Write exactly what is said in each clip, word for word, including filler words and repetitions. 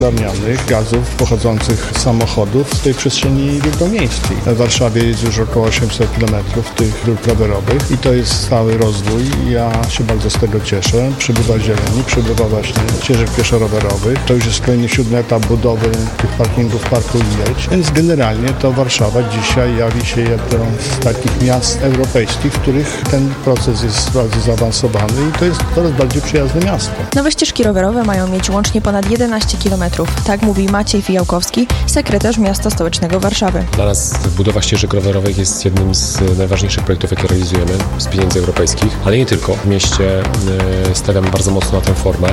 damianych gazów pochodzących z samochodów w tej przestrzeni wielkomiejskiej. W Warszawie jest już około osiemset kilometrów tych dróg rowerowych i to jest stały rozwój. Ja się bardzo z tego cieszę. Przybywa zieleni, przybywa właśnie ścieżek pieszo-rowerowych. To już jest kolejny siódmy etap budowy tych parkingów w Parku Lileś. Więc generalnie to Warszawa dzisiaj jawi się jedną z takich miast europejskich, w których ten proces jest bardzo zaawansowany i to jest coraz bardziej przyjazne miasto. Nowe ścieżki rowerowe mają mieć łącznie ponad jedenaście kilometrów. Tak mówi Maciej Fijałkowski, sekretarz Miasta Stołecznego Warszawy. Dla nas budowa ścieżek rowerowych jest jednym z najważniejszych projektów, jakie realizujemy z pieniędzy europejskich, ale nie tylko. W mieście stawiamy bardzo mocno na tę formę.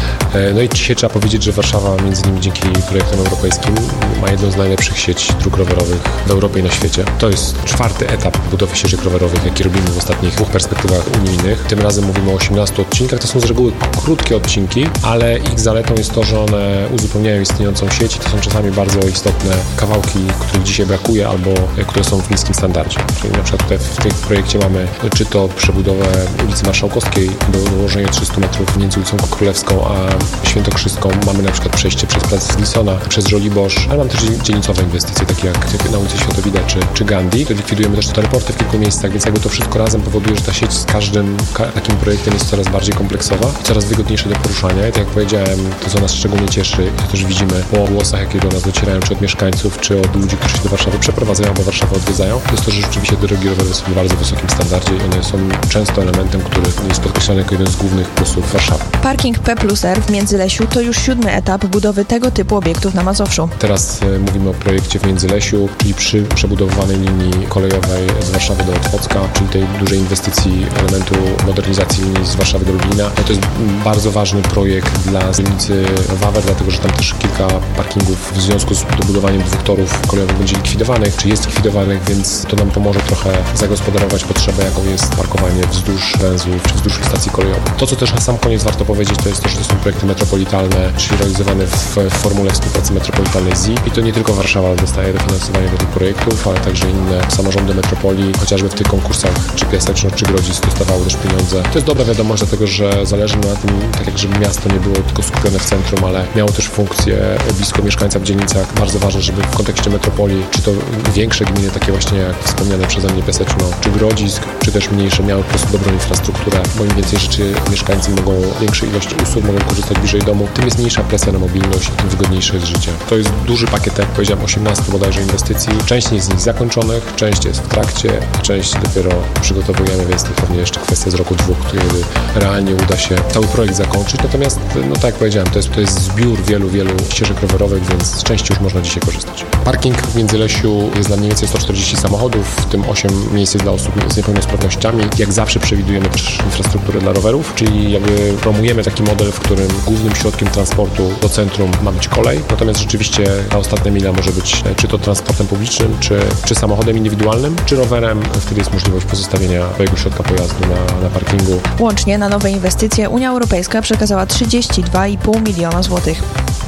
No i dzisiaj trzeba powiedzieć, że Warszawa między innymi dzięki projektom europejskim ma jedną z najlepszych sieci dróg rowerowych w Europie i na świecie. To jest czwarty etap budowy ścieżek rowerowych, jaki robimy w ostatnich dwóch perspektywach unijnych. Tym razem mówimy o osiemnastu odcinkach. To są z reguły krótkie odcinki, ale ich zaletą jest to, że one uzupełniają istniejącą sieć. To są czasami bardzo istotne kawałki, których dzisiaj brakuje albo które są w niskim standardzie. Czyli na przykład tutaj w tym projekcie mamy czy to przebudowę ulicy Marszałkowskiej do dołożenia trzystu metrów między ulicą Królewską a Świętokrzyską. Mamy na przykład przejście przez plac Wilsona, przez Żoliborz, ale mamy też dzielnicowe inwestycje, takie jak na ulicy Światowida czy, czy Gandhi. To likwidujemy też teleporty w kilku miejscach, więc jakby to wszystko razem powoduje, że ta sieć z każdym ka- takim projektem jest coraz bardziej kompleksowa i coraz wygodniejsza do poruszania. I tak jak powiedziałem, to co nas szczególnie cieszy, to też widzimy po głosach, jakie do nas docierają, czy od mieszkańców, czy od ludzi, którzy się do Warszawy przeprowadzają, albo Warszawę odwiedzają, to jest to, że rzeczywiście drogi rowerowe są w bardzo wysokim standardzie i one są często elementem, który jest podkreślany jako jeden z głównych plusów Warszawy. Parking P plus R w Międzylesiu to już siódmy etap budowy tego typu obiektów na Mazowszu. Teraz e, mówimy o projekcie w Międzylesiu, czyli przy przebudowanej linii kolejowej z Warszawy do Otwocka, czyli tej dużej inwestycji elementu modernizacji linii z Warszawy do Lublina. No to jest bardzo ważny projekt dla dzielnicy Wawer, dlatego że tam też kilka parkingów w związku z dobudowaniem dwóch torów kolejowych będzie likwidowanych, czy jest likwidowanych, więc to nam pomoże trochę zagospodarować potrzebę, jaką jest parkowanie wzdłuż węzłów, czy wzdłuż stacji kolejowych. To, co też na sam koniec warto powiedzieć, to jest to, że to są projekty metropolitalne, czyli realizowane w, w formule współpracy metropolitalnej z I I to nie tylko Warszawa dostaje dofinansowanie do tych projektów, ale także inne samorządy metropolii, chociażby w tych konkursach, czy Piaseczno, czy Grodzisk dostawały też pieniądze. To jest dobra wiadomość, dlatego że zależy na tym, tak jak żeby miasto nie było tylko skupione w centrum, ale miało też funkcję blisko mieszkańca w dzielnicach. Bardzo ważne, żeby w kontekście metropolii, czy to większe gminy, takie właśnie jak wspomniane przeze mnie Piaseczno, czy Grodzisk, czy też mniejsze, miały po prostu dobrą infrastrukturę, bo im więcej rzeczy mieszkańcy mogą, większej ilości usług mogą korzystać bliżej domu, tym jest mniejsza presja na mobilność, tym wygodniejsze jest życie. To jest duży pakiet, jak powiedziałem, osiemnastu bodajże inwestycji. Część jest z nich zakończonych, część jest w trakcie, a część dopiero przygotowujemy, więc to pewnie jeszcze kwestia z roku dwóch, kiedy realnie uda się cały projekt zakończyć. Natomiast, no tak jak powiedziałem, to jest, to jest zbiór wielu, wielu ścieżek rowerowych, więc z części już można dzisiaj korzystać. Parking w Międzylesiu jest dla mniej więcej sto czterdzieści samochodów, w tym osiem miejsc jest dla osób z niepełnosprawnościami. Jak zawsze przewidujemy też infrastrukturę dla rowerów, czyli jakby promujemy taki model, w którym głównym środkiem transportu do centrum ma być kolej, natomiast rzeczywiście ta ostatnia mila może być czy to transportem publicznym, czy, czy samochodem indywidualnym, czy rowerem. Wtedy jest możliwość pozostawienia swojego środka pojazdu na, na parkingu. Łącznie na nowe inwestycje Unia Europejska przekazała trzydzieści dwa i pół miliona złotych.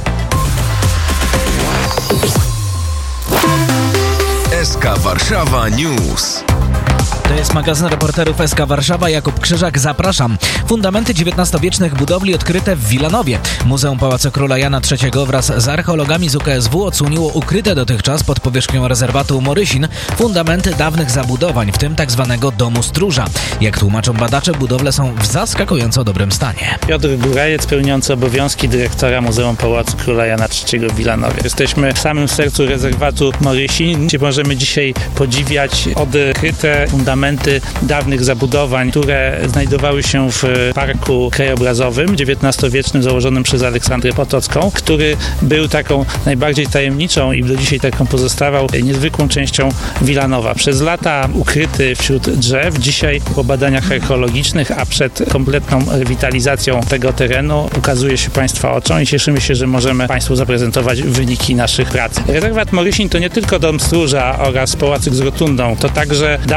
S K Warszawa News. To jest magazyn reporterów S K Warszawa. Jakub Krzyżak, zapraszam. Fundamenty dziewiętnastowiecznych budowli odkryte w Wilanowie. Muzeum Pałacu Króla Jana trzeciego wraz z archeologami z U K S W odsłoniło ukryte dotychczas pod powierzchnią rezerwatu Morysin fundamenty dawnych zabudowań, w tym tzw. domu stróża. Jak tłumaczą badacze, budowle są w zaskakująco dobrym stanie. Piotr Górajec, pełniący obowiązki dyrektora Muzeum Pałacu Króla Jana trzeciego w Wilanowie. Jesteśmy w samym sercu rezerwatu Morysin, gdzie możemy dzisiaj podziwiać odkryte fundamenty dawnych zabudowań, które znajdowały się w parku krajobrazowym dziewiętnastowiecznym założonym przez Aleksandrę Potocką, który był taką najbardziej tajemniczą i do dzisiaj taką pozostawał niezwykłą częścią Wilanowa. Przez lata ukryty wśród drzew, dzisiaj po badaniach archeologicznych, a przed kompletną rewitalizacją tego terenu ukazuje się Państwa oczom i cieszymy się, że możemy Państwu zaprezentować wyniki naszych prac. Rezerwat Morysin to nie tylko dom stróża oraz pałacyk z rotundą, to także dawna zabytkowa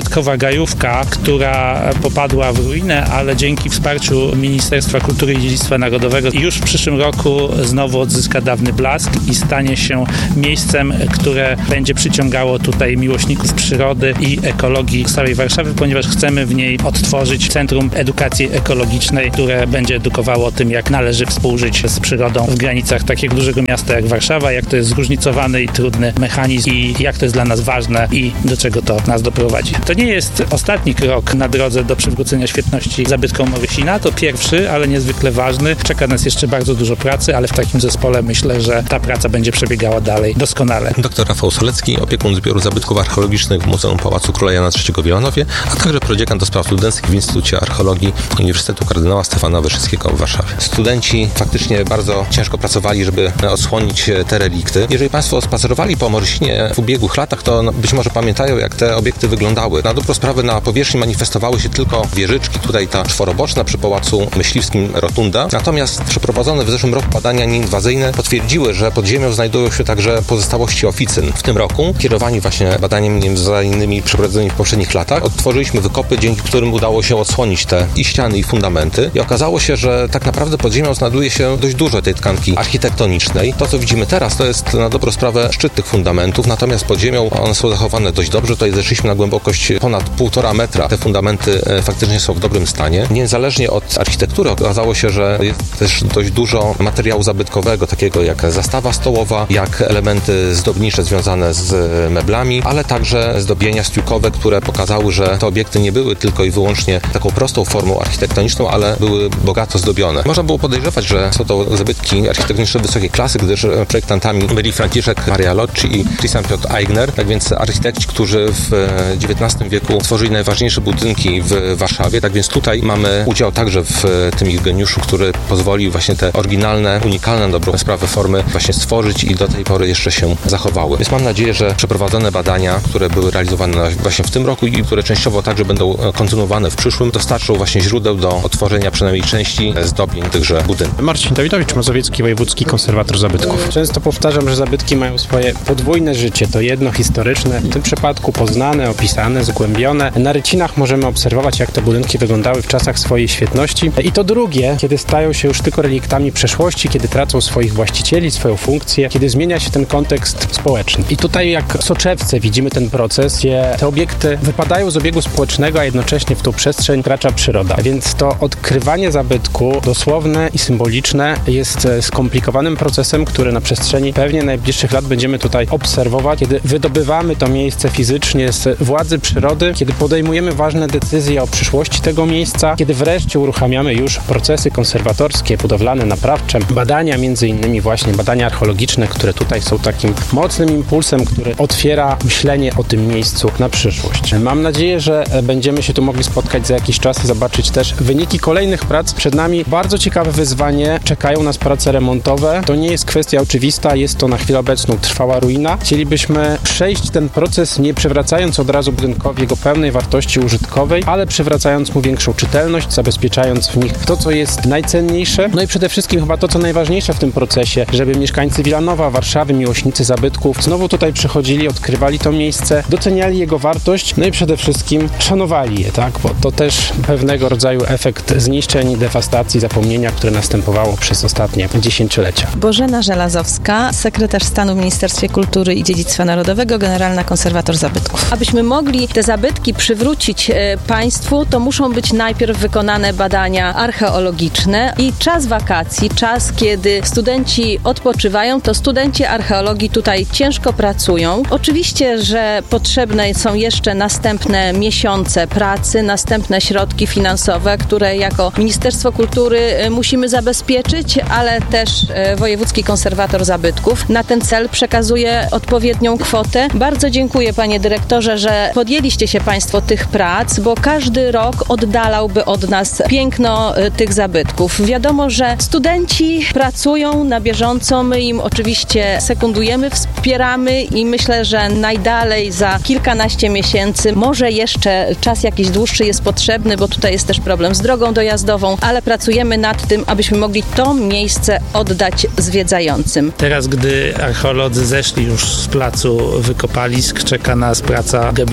dodatkowa gajówka, która popadła w ruinę, ale dzięki wsparciu Ministerstwa Kultury i Dziedzictwa Narodowego już w przyszłym roku znowu odzyska dawny blask i stanie się miejscem, które będzie przyciągało tutaj miłośników przyrody i ekologii całej Warszawy, ponieważ chcemy w niej odtworzyć Centrum Edukacji Ekologicznej, które będzie edukowało o tym, jak należy współżyć z przyrodą w granicach takiego dużego miasta jak Warszawa, jak to jest zróżnicowany i trudny mechanizm i jak to jest dla nas ważne i do czego to nas doprowadzi. To nie jest ostatni krok na drodze do przywrócenia świetności zabytkom Morysina, to pierwszy, ale niezwykle ważny. Czeka nas jeszcze bardzo dużo pracy, ale w takim zespole myślę, że ta praca będzie przebiegała dalej doskonale. Doktor Rafał Solecki, opiekun zbioru zabytków archeologicznych w Muzeum Pałacu Króla Jana trzeciego w Wilanowie, a także prodziekant do spraw studenckich w Instytucie Archeologii Uniwersytetu Kardynała Stefana Wyszyńskiego w Warszawie. Studenci faktycznie bardzo ciężko pracowali, żeby odsłonić te relikty. Jeżeli Państwo spacerowali po Morysinie w ubiegłych latach, to być może pamiętają, jak te obiekty wyglądały. Na dobrą sprawę na powierzchni manifestowały się tylko wieżyczki, tutaj ta czworoboczna przy Pałacu Myśliwskim rotunda. Natomiast przeprowadzone w zeszłym roku badania nieinwazyjne potwierdziły, że pod ziemią znajdują się także pozostałości oficyn. W tym roku, kierowani właśnie badaniami nieinwazyjnymi przeprowadzonymi w poprzednich latach, odtworzyliśmy wykopy, dzięki którym udało się odsłonić te i ściany, i fundamenty. I okazało się, że tak naprawdę pod ziemią znajduje się dość dużo tej tkanki architektonicznej. To, co widzimy teraz, to jest na dobrą sprawę szczyt tych fundamentów, natomiast pod ziemią one są zachowane dość dobrze. Tutaj zeszliśmy na głębokość ponad półtora metra. Te fundamenty faktycznie są w dobrym stanie. Niezależnie od architektury okazało się, że jest też dość dużo materiału zabytkowego, takiego jak zastawa stołowa, jak elementy zdobnicze związane z meblami, ale także zdobienia stiukowe, które pokazały, że te obiekty nie były tylko i wyłącznie taką prostą formą architektoniczną, ale były bogato zdobione. Można było podejrzewać, że są to zabytki architektoniczne wysokiej klasy, gdyż projektantami byli Franciszek Maria Locci i Christian Piotr Eigner, tak więc architekci, którzy w dziewiętnastym wieku stworzyli najważniejsze budynki w Warszawie, tak więc tutaj mamy udział także w tym ich geniuszu, który pozwolił właśnie te oryginalne, unikalne na dobrą sprawę formy właśnie stworzyć i do tej pory jeszcze się zachowały. Więc mam nadzieję, że przeprowadzone badania, które były realizowane właśnie w tym roku i które częściowo także będą kontynuowane w przyszłym, dostarczą właśnie źródeł do odtworzenia przynajmniej części zdobień tychże budynków. Marcin Dawidowicz, Mazowiecki Wojewódzki Konserwator Zabytków. Często powtarzam, że zabytki mają swoje podwójne życie. To jedno historyczne, w tym przypadku poznane, opisane, zgłębione. Na rycinach możemy obserwować, jak te budynki wyglądały w czasach swojej świetności. I to drugie, kiedy stają się już tylko reliktami przeszłości, kiedy tracą swoich właścicieli, swoją funkcję, kiedy zmienia się ten kontekst społeczny. I tutaj jak w soczewce widzimy ten proces, gdzie te obiekty wypadają z obiegu społecznego, a jednocześnie w tą przestrzeń wkracza przyroda. Więc to odkrywanie zabytku, dosłowne i symboliczne, jest skomplikowanym procesem, który na przestrzeni pewnie najbliższych lat będziemy tutaj obserwować, kiedy wydobywamy to miejsce fizycznie z władzy przyrody, kiedy podejmujemy ważne decyzje o przyszłości tego miejsca, kiedy wreszcie uruchamiamy już procesy konserwatorskie, budowlane, naprawcze, badania, między innymi właśnie badania archeologiczne, które tutaj są takim mocnym impulsem, który otwiera myślenie o tym miejscu na przyszłość. Mam nadzieję, że będziemy się tu mogli spotkać za jakiś czas i zobaczyć też wyniki kolejnych prac. Przed nami bardzo ciekawe wyzwanie, czekają nas prace remontowe. To nie jest kwestia oczywista, jest to na chwilę obecną trwała ruina. Chcielibyśmy przejść ten proces, nie przywracając od razu budynkowi jego pełnej wartości użytkowej, ale przywracając mu większą czytelność, zabezpieczając w nich to, co jest najcenniejsze. No i przede wszystkim chyba to, co najważniejsze w tym procesie, żeby mieszkańcy Wilanowa, Warszawy, miłośnicy zabytków znowu tutaj przychodzili, odkrywali to miejsce, doceniali jego wartość, no i przede wszystkim szanowali je, tak? Bo to też pewnego rodzaju efekt zniszczeń, dewastacji, zapomnienia, które następowało przez ostatnie dziesięciolecia. Bożena Żelazowska, sekretarz stanu w Ministerstwie Kultury i Dziedzictwa Narodowego, generalna konserwator zabytków. Abyśmy mogli te zabytki przywrócić e, państwu, to muszą być najpierw wykonane badania archeologiczne i czas wakacji, czas, kiedy studenci odpoczywają, to studenci archeologii tutaj ciężko pracują. Oczywiście, że potrzebne są jeszcze następne miesiące pracy, następne środki finansowe, które jako Ministerstwo Kultury musimy zabezpieczyć, ale też Wojewódzki Konserwator Zabytków na ten cel przekazuje odpowiednią kwotę. Bardzo dziękuję, panie dyrektorze, że podjęliście się państwo tych prac, bo każdy rok oddalałby od nas piękno tych zabytków. Wiadomo, że studenci pracują na bieżąco, my im oczywiście sekundujemy, wspieramy i myślę, że najdalej za kilkanaście miesięcy, może jeszcze czas jakiś dłuższy jest potrzebny, bo tutaj jest też problem z drogą dojazdową, ale pracujemy nad tym, abyśmy mogli to miejsce oddać zwiedzającym. Teraz, gdy archeolodzy zeszli już z placu wykopalisk, czeka nas praca gabinetowa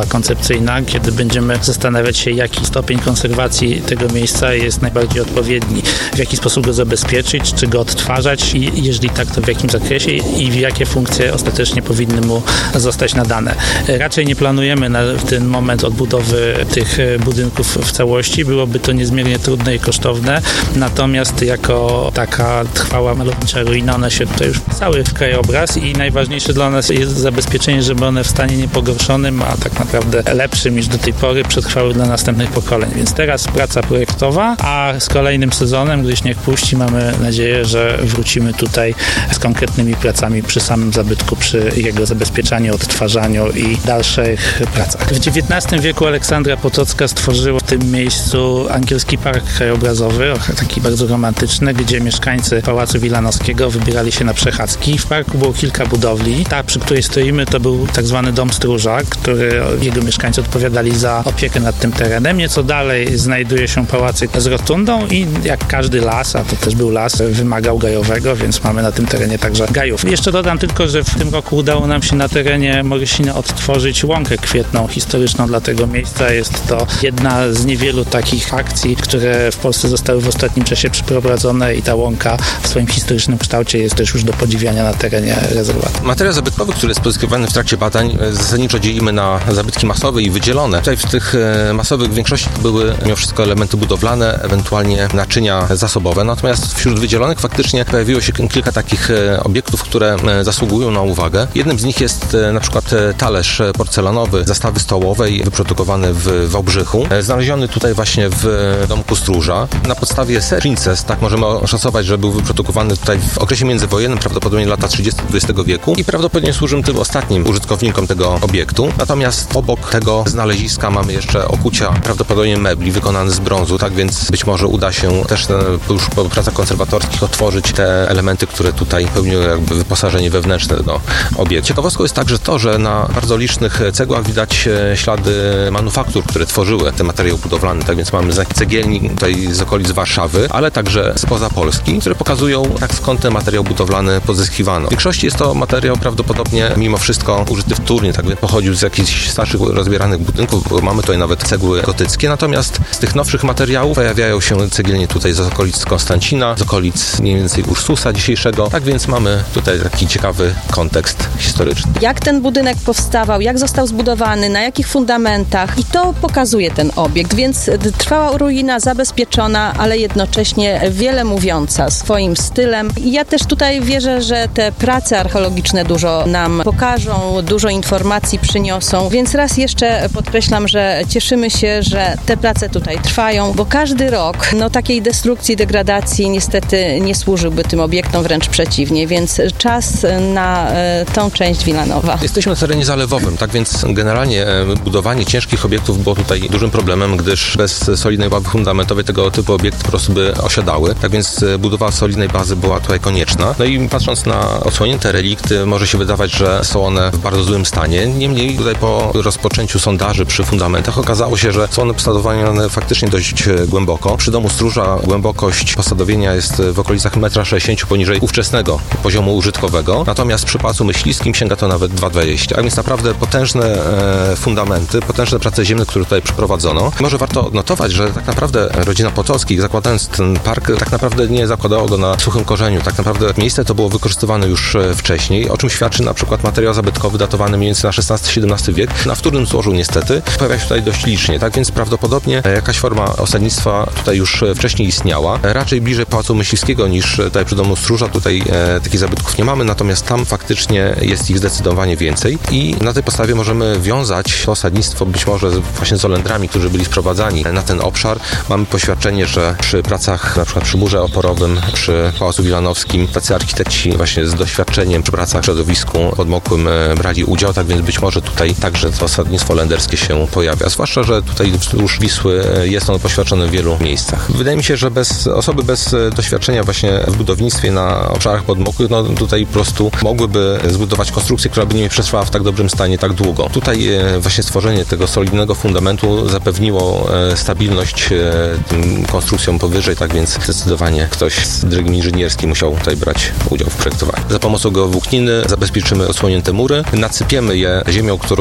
rozmowa koncepcyjna, kiedy będziemy zastanawiać się, jaki stopień konserwacji tego miejsca jest najbardziej odpowiedni, w jaki sposób go zabezpieczyć, czy go odtwarzać i jeżeli tak, to w jakim zakresie i w jakie funkcje ostatecznie powinny mu zostać nadane. Raczej nie planujemy na ten moment odbudowy tych budynków w całości. Byłoby to niezmiernie trudne i kosztowne, natomiast jako taka trwała malownicza ruina, one się tutaj już wpisały w krajobraz i najważniejsze dla nas jest zabezpieczenie, żeby one w stanie niepogorszonym, a tak naprawdę lepszym niż do tej pory przetrwały dla następnych pokoleń. Więc teraz praca projektowa, a z kolejnym sezonem, gdy śnieg puści, mamy nadzieję, że wrócimy tutaj z konkretnymi pracami przy samym zabytku, przy jego zabezpieczaniu, odtwarzaniu i dalszych pracach. W dziewiętnastym wieku Aleksandra Potocka stworzyła w tym miejscu angielski park krajobrazowy, taki bardzo romantyczny, gdzie mieszkańcy Pałacu Wilanowskiego wybierali się na przechadzki. W parku było kilka budowli. Ta, przy której stoimy, to był tak zwany dom stróża, który jego mieszkańcy odpowiadali za opiekę nad tym terenem. Nieco dalej znajduje się pałacyk z rotundą i jak każdy las, a to też był las, wymagał gajowego, więc mamy na tym terenie także gajów. Jeszcze dodam tylko, że w tym roku udało nam się na terenie Morysiny odtworzyć łąkę kwietną historyczną dla tego miejsca. Jest to jedna z niewielu takich akcji, które w Polsce zostały w ostatnim czasie przeprowadzone i ta łąka w swoim historycznym kształcie jest też już do podziwiania na terenie rezerwatu. Materiał zabytkowy, który jest pozyskiwany w trakcie badań, zasadniczo dzielimy na zabytki masowe i wydzielone. Tutaj w tych masowych w większości były mimo wszystko elementy budowlane, ewentualnie naczynia zasobowe, natomiast wśród wydzielonych faktycznie pojawiło się kilka takich obiektów, które zasługują na uwagę. Jednym z nich jest na przykład talerz porcelanowy zastawy stołowej wyprodukowany w Wałbrzychu, znaleziony tutaj właśnie w domku stróża. Na podstawie serii Princess, tak możemy oszacować, że był wyprodukowany tutaj w okresie międzywojennym, prawdopodobnie lata trzydzieste dwudziestego wieku i prawdopodobnie służył tym ostatnim użytkownikom tego obiektu. Natomiast obok tego znaleziska mamy jeszcze okucia prawdopodobnie mebli wykonane z brązu, tak więc być może uda się też już po pracach konserwatorskich otworzyć te elementy, które tutaj pełniły jakby wyposażenie wewnętrzne tego obiektu. Ciekawostką jest także to, że na bardzo licznych cegłach widać ślady manufaktur, które tworzyły te materiały budowlane, tak więc mamy znaki cegielni tutaj z okolic Warszawy, ale także spoza Polski, które pokazują, tak skąd ten materiał budowlany pozyskiwano. W większości jest to materiał prawdopodobnie mimo wszystko użyty wtórnie, tak więc pochodził z jakichś starszych rozbieranych budynków, bo mamy tutaj nawet cegły gotyckie, natomiast z tych nowszych materiałów pojawiają się cegielnie tutaj z okolic Konstancina, z okolic mniej więcej Ursusa dzisiejszego, tak więc mamy tutaj taki ciekawy kontekst historyczny. Jak ten budynek powstawał, jak został zbudowany, na jakich fundamentach i to pokazuje ten obiekt, więc trwała ruina zabezpieczona, ale jednocześnie wiele mówiąca swoim stylem. I ja też tutaj wierzę, że te prace archeologiczne dużo nam pokażą, dużo informacji przyniosą, więc raz jeszcze podkreślam, że cieszymy się, że te prace tutaj trwają, bo każdy rok no takiej destrukcji, degradacji niestety nie służyłby tym obiektom, wręcz przeciwnie, więc czas na e, tą część Wilanowa. Jesteśmy na terenie zalewowym, tak więc generalnie budowanie ciężkich obiektów było tutaj dużym problemem, gdyż bez solidnej bazy fundamentowej tego typu obiekty po prostu by osiadały, tak więc budowa solidnej bazy była tutaj konieczna. No i patrząc na odsłonięte relikty, może się wydawać, że są one w bardzo złym stanie. Niemniej tutaj po rozpoczęciu sondaży przy fundamentach okazało się, że są one posadowione faktycznie dość głęboko. Przy domu stróża głębokość posadowienia jest w okolicach jeden sześćdziesiąt metra poniżej ówczesnego poziomu użytkowego, natomiast przy Pałacu Myśliwskim sięga to nawet dwa dwadzieścia. A więc naprawdę potężne e, fundamenty, potężne prace ziemne, które tutaj przeprowadzono. Może warto odnotować, że tak naprawdę rodzina Potockich, zakładając ten park, tak naprawdę nie zakładało go na suchym korzeniu. Tak naprawdę miejsce to było wykorzystywane już wcześniej, o czym świadczy na przykład materiał zabytkowy datowany mniej więcej na szesnasty siedemnasty wiek, na wtórnym złożu niestety pojawia się tutaj dość licznie. Tak więc prawdopodobnie jakaś forma osadnictwa tutaj już wcześniej istniała. Raczej bliżej Pałacu Myśliwskiego niż tutaj przy domu stróża. Tutaj e, takich zabytków nie mamy, natomiast tam faktycznie jest ich zdecydowanie więcej i na tej podstawie możemy wiązać to osadnictwo być może właśnie z Olendrami, którzy byli sprowadzani na ten obszar. Mamy poświadczenie, że przy pracach na przykład przy murze oporowym, przy Pałacu Wilanowskim tacy architekci właśnie z doświadczeniem przy pracach w środowisku podmokłym brali udział, tak więc być może tutaj także to osadnictwo olenderskie się pojawia. Zwłaszcza, że tutaj wzdłuż Wisły jest ono poświadczone w wielu miejscach. Wydaje mi się, że bez osoby bez doświadczenia właśnie w budownictwie na obszarach podmokłych, no tutaj po prostu mogłyby zbudować konstrukcję, która by nie przetrwała w tak dobrym stanie tak długo. Tutaj właśnie stworzenie tego solidnego fundamentu zapewniło stabilność tym konstrukcjom powyżej, tak więc zdecydowanie ktoś z drogim inżynierskim musiał tutaj brać udział w projektowaniu. Za pomocą geowłókniny zabezpieczymy odsłonięte mury, nasypiemy je ziemią, którą tutaj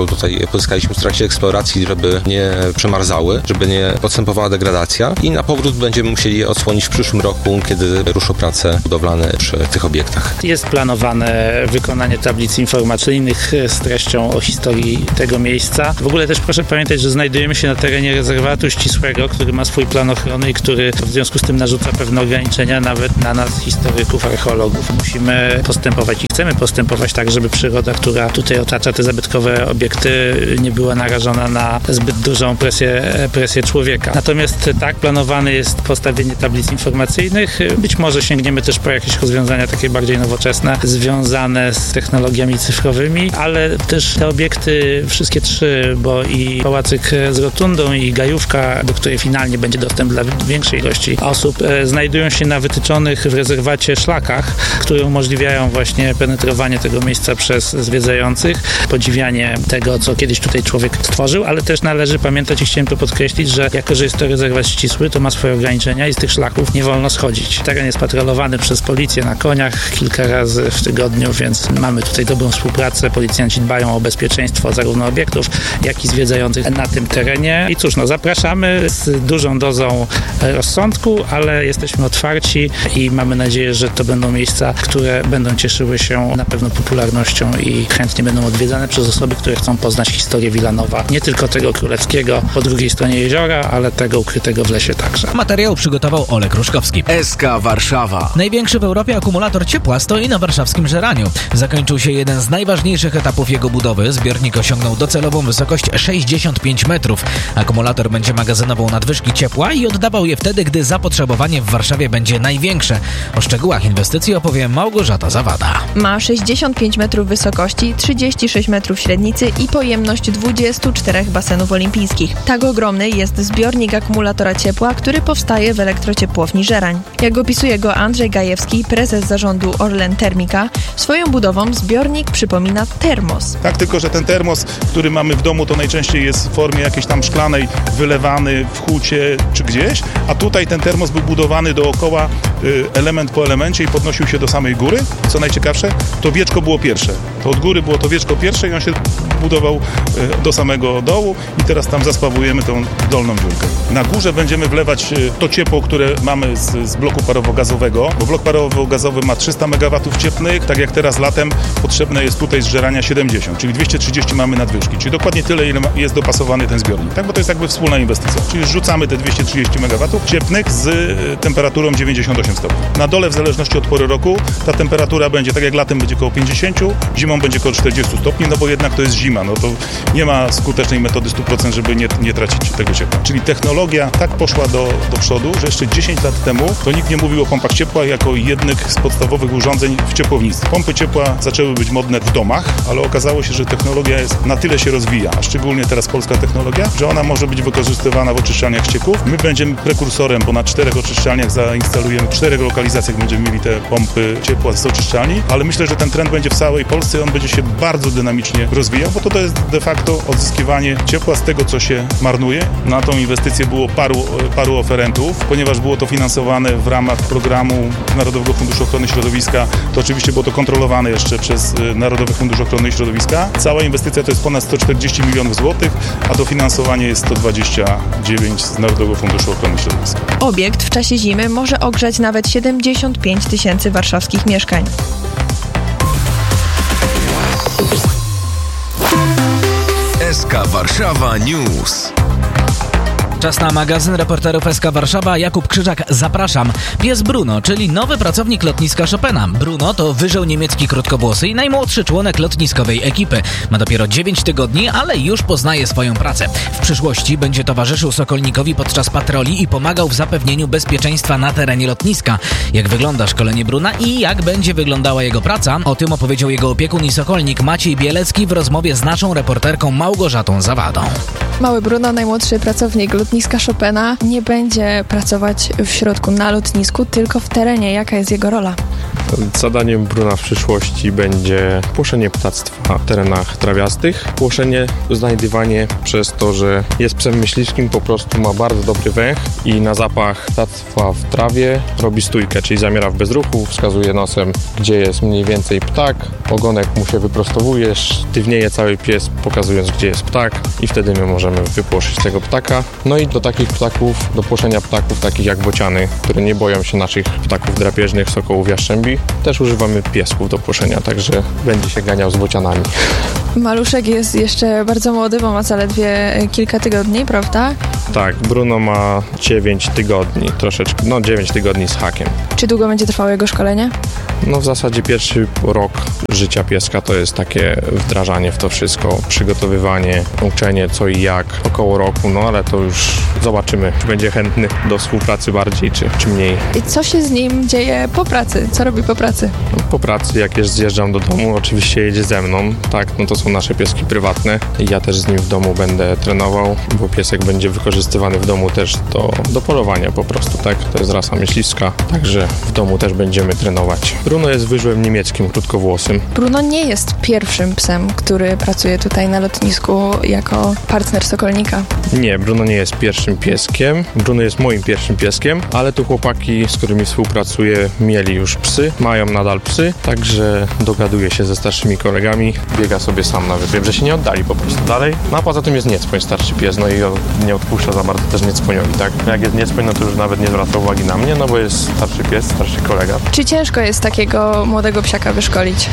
pozyskaliśmy w trakcie eksploracji, żeby nie przemarzały, żeby nie postępowała degradacja i na powrót będziemy musieli je odsłonić w przyszłym roku, kiedy ruszą prace budowlane przy tych obiektach. Jest planowane wykonanie tablic informacyjnych z treścią o historii tego miejsca. W ogóle też proszę pamiętać, że znajdujemy się na terenie rezerwatu ścisłego, który ma swój plan ochrony i który w związku z tym narzuca pewne ograniczenia nawet na nas, historyków, archeologów. Musimy postępować i chcemy postępować tak, żeby przyroda, która tutaj otacza te zabytkowe obiekty, nie była narażona na zbyt dużą presję, presję człowieka. Natomiast tak, planowane jest postawienie tablic informacyjnych. Być może sięgniemy też po jakieś rozwiązania takie bardziej nowoczesne, związane z technologiami cyfrowymi, ale też te obiekty, wszystkie trzy, bo i pałacyk z rotundą i gajówka, do której finalnie będzie dostęp dla większej ilości osób, znajdują się na wytyczonych w rezerwacie szlakach, które umożliwiają właśnie penetrowanie tego miejsca przez zwiedzających, podziwianie tego, co kiedyś tutaj człowiek stworzył, ale też należy pamiętać i chciałem to podkreślić, że jako, że jest to rezerwat ścisły, to ma swoje ograniczenia i z tych szlaków nie wolno schodzić. Teren jest patrolowany przez policję na koniach kilka razy w tygodniu, więc mamy tutaj dobrą współpracę. Policjanci dbają o bezpieczeństwo zarówno obiektów, jak i zwiedzających na tym terenie. I cóż, no zapraszamy z dużą dozą rozsądku, ale jesteśmy otwarci i mamy nadzieję, że to będą miejsca, które będą cieszyły się na pewno popularnością i chętnie będą odwiedzane przez osoby, które chcą poznać historię Wilanowa. Nie tylko tego królewskiego po drugiej stronie jeziora, ale tego ukrytego w lesie także. Materiał przygotował Olek Ruszkowski. S K Warszawa. Największy w Europie akumulator ciepła stoi na warszawskim Żeraniu. Zakończył się jeden z najważniejszych etapów jego budowy. Zbiornik osiągnął docelową wysokość sześćdziesiąt pięć metrów. Akumulator będzie magazynował nadwyżki ciepła i oddawał je wtedy, gdy zapotrzebowanie w Warszawie będzie największe. O szczegółach inwestycji opowie Małgorzata Zawada. Ma sześćdziesiąt pięć metrów wysokości, trzydzieści sześć metrów średnicy i pojemność dwadzieścia cztery basenów olimpijskich. Tak ogromny jest zbiornik akumulatora ciepła, który powstaje w elektrociepłowni Żerań. Jak opisuje go Andrzej Gajewski, prezes zarządu Orlen Termika, swoją budową zbiornik przypomina termos. Tak, tylko że ten termos, który mamy w domu, to najczęściej jest w formie jakiejś tam szklanej, wylewany w hucie czy gdzieś, a tutaj ten termos był budowany dookoła, y, element po elemencie i podnosił się do samej góry. Co najciekawsze, to wieczko było pierwsze. To od góry było to wieczko pierwsze i on się budował y, do samego dołu i teraz tam zaspawujemy tą dolną dziurkę. Na górze będziemy wlewać y, to ciepło, które mamy z, z bloku parowo-gazowego, bo blok parowo-gazowy ma trzysta megawatów cieplnych, tak jak teraz latem potrzebne jest tutaj z Żerania siedemdziesiąt, czyli dwieście trzydzieści mamy nadwyżki, czyli dokładnie tyle, ile jest dopasowany ten zbiornik, tak, bo to jest jakby wspólna inwestycja, czyli rzucamy te dwieście trzydzieści megawatów cieplnych z y, temperaturą dziewięćdziesiąt osiem stopni. Na dole w zależności od pory roku ta temperatura będzie, tak jak latem będzie koło pięćdziesiąt, zimą będzie koło czterdzieści stopni, no bo jednak to jest zima, no to nie ma skutecznej metody sto procent, żeby nie, nie tracić tego ciepła. Czyli technologia tak poszła do, do przodu, że jeszcze dziesięć lat temu to nikt nie mówił o pompach ciepła jako jednych z podstawowych urządzeń w ciepłownictwie. Pompy ciepła zaczęły być modne w domach, ale okazało się, że technologia jest, na tyle się rozwija, a szczególnie teraz polska technologia, że ona może być wykorzystywana w oczyszczalniach ścieków. My będziemy prekursorem, bo na czterech oczyszczalniach zainstalujemy, w czterech lokalizacjach będziemy mieli te pompy ciepła z oczyszczalni, ale myślę, że ten trend będzie w całej Polsce i on będzie się bardzo dynamicznie rozwijał, bo to, to jest de facto odzyskiwanie ciepła z tego, co się marnuje. Na tą inwestycję było paru, paru oferentów, ponieważ było to finansowane w ramach programu Narodowego Funduszu Ochrony Środowiska, to oczywiście było to kontrolowane jeszcze przez Narodowy Fundusz Ochrony Środowiska. Cała inwestycja to jest ponad sto czterdzieści milionów złotych, a dofinansowanie jest sto dwadzieścia dziewięć z Narodowego Funduszu Ochrony Środowiska. Obiekt w czasie zimy może ogrzać nawet siedemdziesiąt pięć tysięcy warszawskich mieszkań. S K Warszawa News. Czas na magazyn reporterów S K Warszawa. Jakub Krzyżak, zapraszam. Pies Bruno, czyli nowy pracownik lotniska Chopina. Bruno to wyżeł niemiecki krótkowłosy i najmłodszy członek lotniskowej ekipy. Ma dopiero dziewięć tygodni, ale już poznaje swoją pracę. W przyszłości będzie towarzyszył Sokolnikowi podczas patroli i pomagał w zapewnieniu bezpieczeństwa na terenie lotniska. Jak wygląda szkolenie Bruna i jak będzie wyglądała jego praca? O tym opowiedział jego opiekun i sokolnik Maciej Bielecki w rozmowie z naszą reporterką Małgorzatą Zawadą. Mały Bruno, najmłodszy pracownik lotniska Chopina, nie będzie pracować w środku na lotnisku, tylko w terenie. Jaka jest jego rola? Zadaniem Bruna w przyszłości będzie płoszenie ptactwa w terenach trawiastych. Płoszenie, znajdywanie przez to, że jest psem myśliwskim, po prostu ma bardzo dobry węch i na zapach ptactwa w trawie robi stójkę, czyli zamiera w bezruchu, wskazuje nosem, gdzie jest mniej więcej ptak, ogonek mu się wyprostowuje, sztywnieje cały pies, pokazując, gdzie jest ptak i wtedy my możemy wypłoszyć tego ptaka. No i do takich ptaków, do płoszenia ptaków takich jak bociany, które nie boją się naszych ptaków drapieżnych, sokołów, jaszczębi, też używamy piesków do płoszenia, także będzie się ganiał z bocianami. Maluszek jest jeszcze bardzo młody, bo ma zaledwie kilka tygodni, prawda? Tak, Bruno ma dziewięć tygodni, troszeczkę, no dziewięć tygodni z hakiem. Czy długo będzie trwało jego szkolenie? No w zasadzie pierwszy rok życia pieska to jest takie wdrażanie w to wszystko, przygotowywanie, uczenie co i jak, około roku, no ale to już zobaczymy, czy będzie chętny do współpracy bardziej, czy, czy mniej. I co się z nim dzieje po pracy? Co robi po pracy? Po pracy, jak już zjeżdżam do domu, oczywiście jedzie ze mną, tak, no to są nasze pieski prywatne i ja też z nim w domu będę trenował, bo piesek będzie wykorzystywany w domu też do, do polowania po prostu, tak, to jest rasa myśliwska, także w domu też będziemy trenować. Bruno jest wyżłem niemieckim, krótkowłosym. Bruno nie jest pierwszym psem, który pracuje tutaj na lotnisku jako partner Sokolnika. Nie, Bruno nie jest pierwszym pieskiem. Bruno jest moim pierwszym pieskiem, ale tu chłopaki, z którymi współpracuję, mieli już psy, mają nadal psy, także dogaduje się ze starszymi kolegami, biega sobie sam nawet. Wiem, że się nie oddali po prostu dalej. No a poza tym jest niecpoń, starszy pies, no i nie odpuszcza za bardzo też niecponiowi, tak? Jak jest niecpoń, no to już nawet nie zwraca uwagi na mnie, no bo jest starszy pies, starszy kolega. Czy ciężko jest takiego młodego psiaka wyszkolić?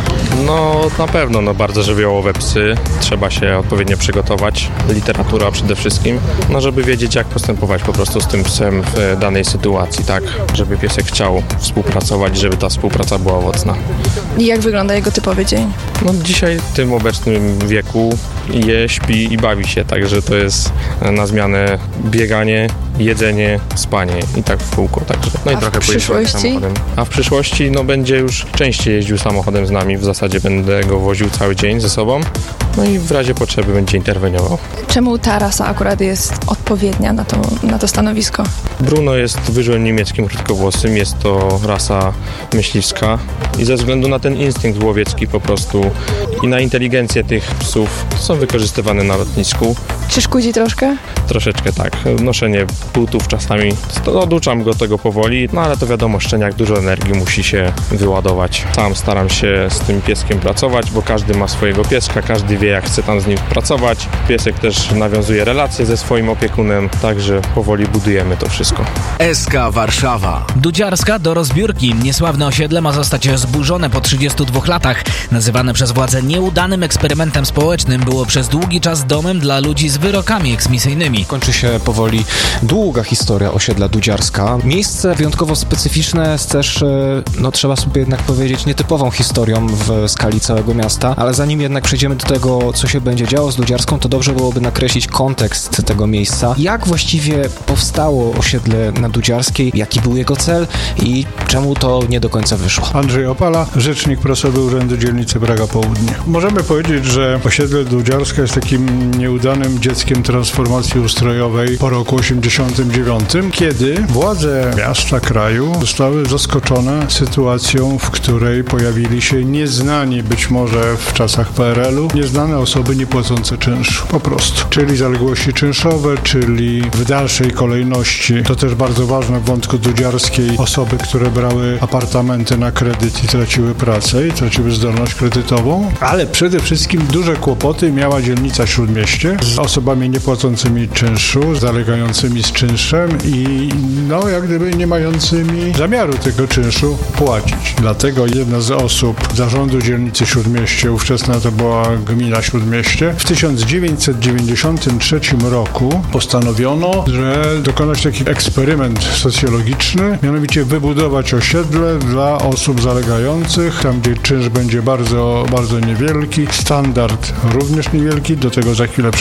No na pewno, no bardzo żywiołowe psy, trzeba się odpowiednio przygotować, literatura przede wszystkim, no żeby wiedzieć jak postępować po prostu z tym psem w danej sytuacji, tak, żeby piesek chciał współpracować, żeby ta współpraca była owocna. I jak wygląda jego typowy dzień? No dzisiaj w tym obecnym wieku je, śpi i bawi się, także to jest na zmianę bieganie, jedzenie, spanie i tak w kółko, także no i A trochę w przyszłości? samochodem. A w przyszłości no będzie już częściej jeździł samochodem z nami, w zasadzie będę go woził cały dzień ze sobą, no i w razie potrzeby będzie interweniował. Czemu ta rasa akurat jest odpowiednia na to, na to stanowisko? Bruno jest wyżłem niemieckim krótkowłosym, jest to rasa myśliwska i ze względu na ten instynkt łowiecki po prostu i na inteligencję tych psów są wykorzystywane na lotnisku. Czy szkudzi troszkę? Troszeczkę tak. Noszenie butów czasami, oduczam go tego powoli, no ale to wiadomo, szczeniak dużo energii musi się wyładować. Sam staram się z tym pieskiem pracować, bo każdy ma swojego pieska, każdy wie jak chce tam z nim pracować. Piesek też nawiązuje relacje ze swoim opiekunem, także powoli budujemy to wszystko. S K Warszawa. Dudziarska do rozbiórki. Niesławne osiedle ma zostać zburzone po trzydziestu dwóch latach. Nazywane przez władze nieudanym eksperymentem społecznym, było przez długi czas domem dla ludzi z wyrokami eksmisyjnymi. Kończy się powoli długa historia osiedla Dudziarska. Miejsce wyjątkowo specyficzne, z też, no trzeba sobie jednak powiedzieć, nietypową historią w skali całego miasta, ale zanim jednak przejdziemy do tego, co się będzie działo z Dudziarską, to dobrze byłoby nakreślić kontekst tego miejsca. Jak właściwie powstało osiedle na Dudziarskiej, jaki był jego cel i czemu to nie do końca wyszło? Andrzej Opala, rzecznik prasowy Urzędu Dzielnicy Praga Południe. Możemy powiedzieć, że osiedle Dudziarska jest takim nieudanym dzieckiem transformacji ustrojowej po roku osiemdziesiątym dziewiątym, kiedy władze miasta, kraju zostały zaskoczone sytuacją, w której pojawili się nieznani być może w czasach P R L u, nieznane osoby niepłacące czynszu, po prostu. Czyli zaległości czynszowe, czyli w dalszej kolejności, to też bardzo ważne w wątku dudziarskiej, osoby, które brały apartamenty na kredyt i traciły pracę i traciły zdolność kredytową, ale przede wszystkim duże kłopoty miała dzielnica Śródmieście z osobami niepłacącymi czynszu, zalegającymi z czynszem i no jak gdyby nie mającymi zamiaru tego czynszu płacić. Dlatego jedna z osób zarządu dzielnicy Śródmieście, ówczesna to była gmina Śródmieście, w tysiąc dziewięćset dziewięćdziesiątym trzecim roku postanowiono, że dokonać taki eksperyment socjologiczny, mianowicie wybudować osiedle dla osób zalegających, tam gdzie czynsz będzie bardzo, bardzo niewielki, standard również niewielki, do tego za chwilę przejdziemy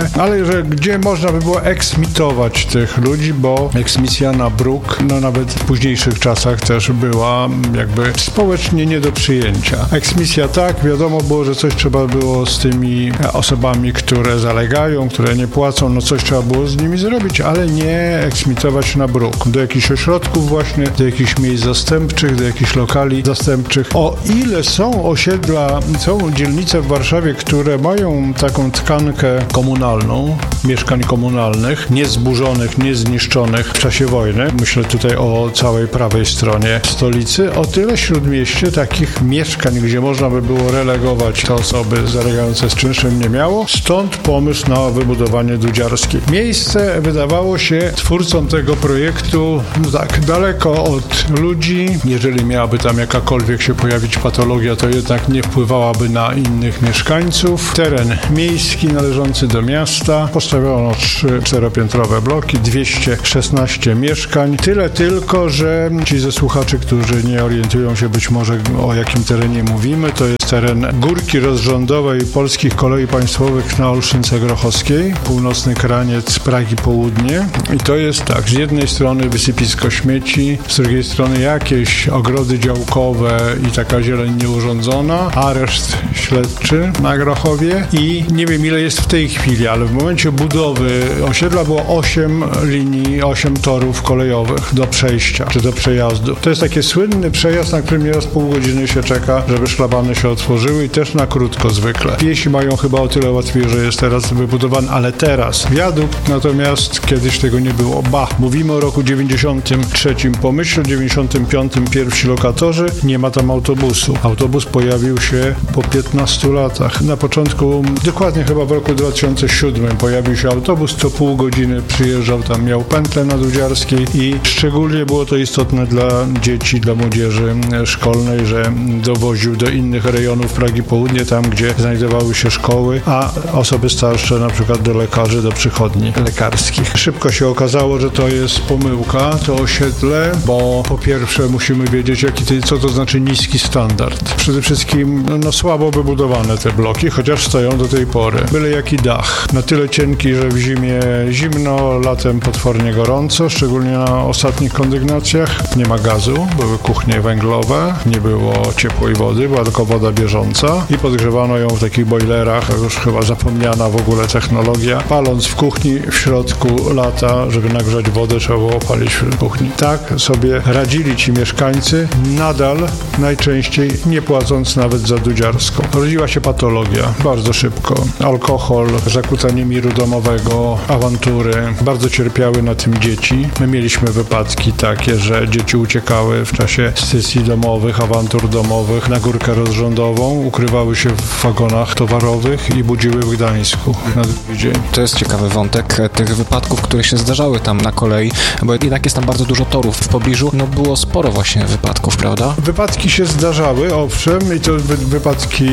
rodzinne, ale że gdzie można by było eksmitować tych ludzi, bo eksmisja na bruk, no nawet w późniejszych czasach też była jakby społecznie nie do przyjęcia. Eksmisja tak, wiadomo było, że coś trzeba było z tymi osobami, które zalegają, które nie płacą, no coś trzeba było z nimi zrobić, ale nie eksmitować na bruk. Do jakichś ośrodków właśnie, do jakichś miejsc zastępczych, do jakichś lokali zastępczych. O ile są osiedla, są dzielnice w Warszawie, które mają taką tkankę komunalną, mieszkań komunalnych, niezburzonych, niezniszczonych w czasie wojny. Myślę tutaj o całej prawej stronie stolicy. O tyle śródmieście takich mieszkań, gdzie można by było relegować te osoby zalegające z czynszem, nie miało. Stąd pomysł na wybudowanie Dudziarskiej. Miejsce wydawało się twórcom tego projektu no tak, daleko od ludzi. Jeżeli miałaby tam jakakolwiek się pojawić patologia, to jednak nie wpływałaby na innych mieszkańców. Teren miejski należący do miasta. Postawiono trzy czteropiętrowe bloki, dwieście szesnaście mieszkań. Tyle tylko, że ci ze słuchaczy, którzy nie orientują się być może o jakim terenie mówimy, to jest teren górki rozrządowej Polskich Kolei Państwowych na Olszynce Grochowskiej, północny kraniec Pragi Południe. I to jest tak, z jednej strony wysypisko śmieci, z drugiej strony jakieś ogrody działkowe i taka zieleń nieurządzona, areszt śledczy na Grochowie i nie wiem ile jest w tej chwili, ale w momencie budowy osiedla było osiem linii, osiem torów kolejowych do przejścia, czy do przejazdu. To jest taki słynny przejazd, na którym nieraz pół godziny się czeka, żeby szlabany się otworzyły i też na krótko zwykle. Piesi mają chyba o tyle łatwiej, że jest teraz wybudowany, ale teraz wiadukt, natomiast kiedyś tego nie było. Ba, mówimy o roku dziewięćdziesiątym trzecim. Po myśl dziewięćdziesiątym piątym pierwsi lokatorzy, nie ma tam autobusu. Autobus pojawił się po piętnastu latach. Na początku, dokładnie chyba w roku dwa tysiące siódmym pojawił się autobus, co pół godziny przyjeżdżał, tam miał pętlę na Dudziarskiej i szczególnie było to istotne dla dzieci, dla młodzieży szkolnej, że dowoził do innych rejonów Pragi Południe, tam gdzie znajdowały się szkoły, a osoby starsze na przykład do lekarzy, do przychodni lekarskich. Szybko się okazało, że to jest pomyłka, to osiedle, bo po pierwsze musimy wiedzieć, jaki to, co to znaczy niski standard. Przede wszystkim no słabo wybudowane te bloki, chociaż stoją do tej pory. Byle jaki dach. Na tyle cienki, że w zimie zimno, latem potwornie gorąco, szczególnie na ostatnich kondygnacjach. Nie ma gazu, były kuchnie węglowe, nie było ciepłej wody, była tylko woda bieżąca i podgrzewano ją w takich bojlerach, już chyba zapomniana w ogóle technologia. Paląc w kuchni w środku lata, żeby nagrzać wodę, trzeba było palić w kuchni. Tak sobie radzili ci mieszkańcy, nadal najczęściej nie płacąc nawet za Dudziarską. Rodziła się patologia bardzo szybko. Alkohol, zakłócanie miru domowego, awantury. Bardzo cierpiały na tym dzieci. My mieliśmy wypadki takie, że dzieci uciekały w czasie sesji domowych, awantur domowych na górkę rozrządową, ukrywały się w wagonach towarowych i budziły w Gdańsku na drugi dzień. To jest ciekawy wątek tych wypadków, które się zdarzały tam na kolei, bo jednak jest tam bardzo dużo torów w pobliżu. No było sporo właśnie wypadków, prawda? Wypadki się zdarzały, owszem, i to wy- wypadki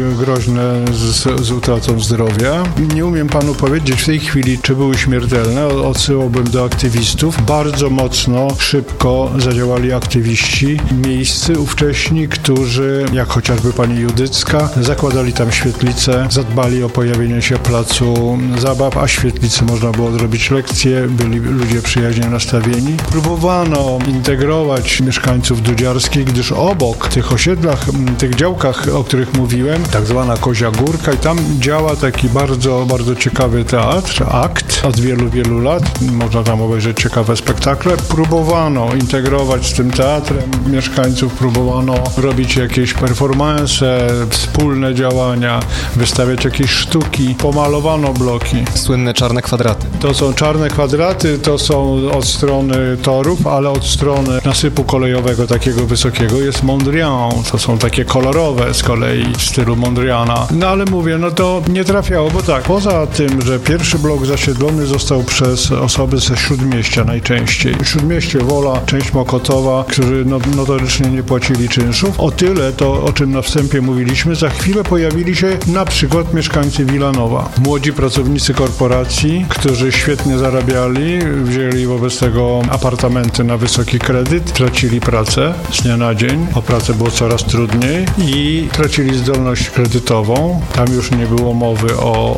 groźne z, z utratą zdrowia. Nie umiem panu powiedzieć w tej chwili, czy były śmiertelne. Odsyłałbym do aktywistów. Bardzo mocno, szybko zadziałali aktywiści miejscy ówcześni, którzy, jak chociażby pani Judycka, zakładali tam świetlice, zadbali o pojawienie się placu zabaw, a świetlicy można było zrobić lekcje, byli ludzie przyjaźnie nastawieni. Próbowano integrować mieszkańców Dudziarskiej, gdyż obok tych osiedlach, tych działkach, o których mówiłem, tak zwana Kozia Górka, i tam działa taki bardzo, bardzo ciekawy teatr, akt od wielu, wielu lat. Można tam obejrzeć ciekawe spektakle. Próbowano integrować z tym teatrem mieszkańców, próbowano robić jakieś performanse, wspólne działania, wystawiać jakieś sztuki, pomalowano bloki. Słynne czarne kwadraty. To są czarne kwadraty, to są od strony torów, ale od strony nasypu kolejowego takiego wysokiego jest Mondrian. To są takie kolorowe z kolei w stylu Mondriana. No ale mówię, no to nie trafiało, bo tak, poza tym, że pierwszy blok zasiedlony został przez osoby ze Śródmieścia najczęściej. Śródmieście, Wola, część Mokotowa, którzy no, notorycznie nie płacili czynszów. O tyle to, o czym na wstępie mówiliśmy, za chwilę pojawili się na przykład mieszkańcy Wilanowa. Młodzi pracownicy korporacji, którzy świetnie zarabiali, wzięli wobec tego apartamenty na wysoki kredyt, tracili pracę z dnia na dzień, o pracę było coraz trudniej i tracili zdolność kredytową. Tam już nie było mowy o, o niczym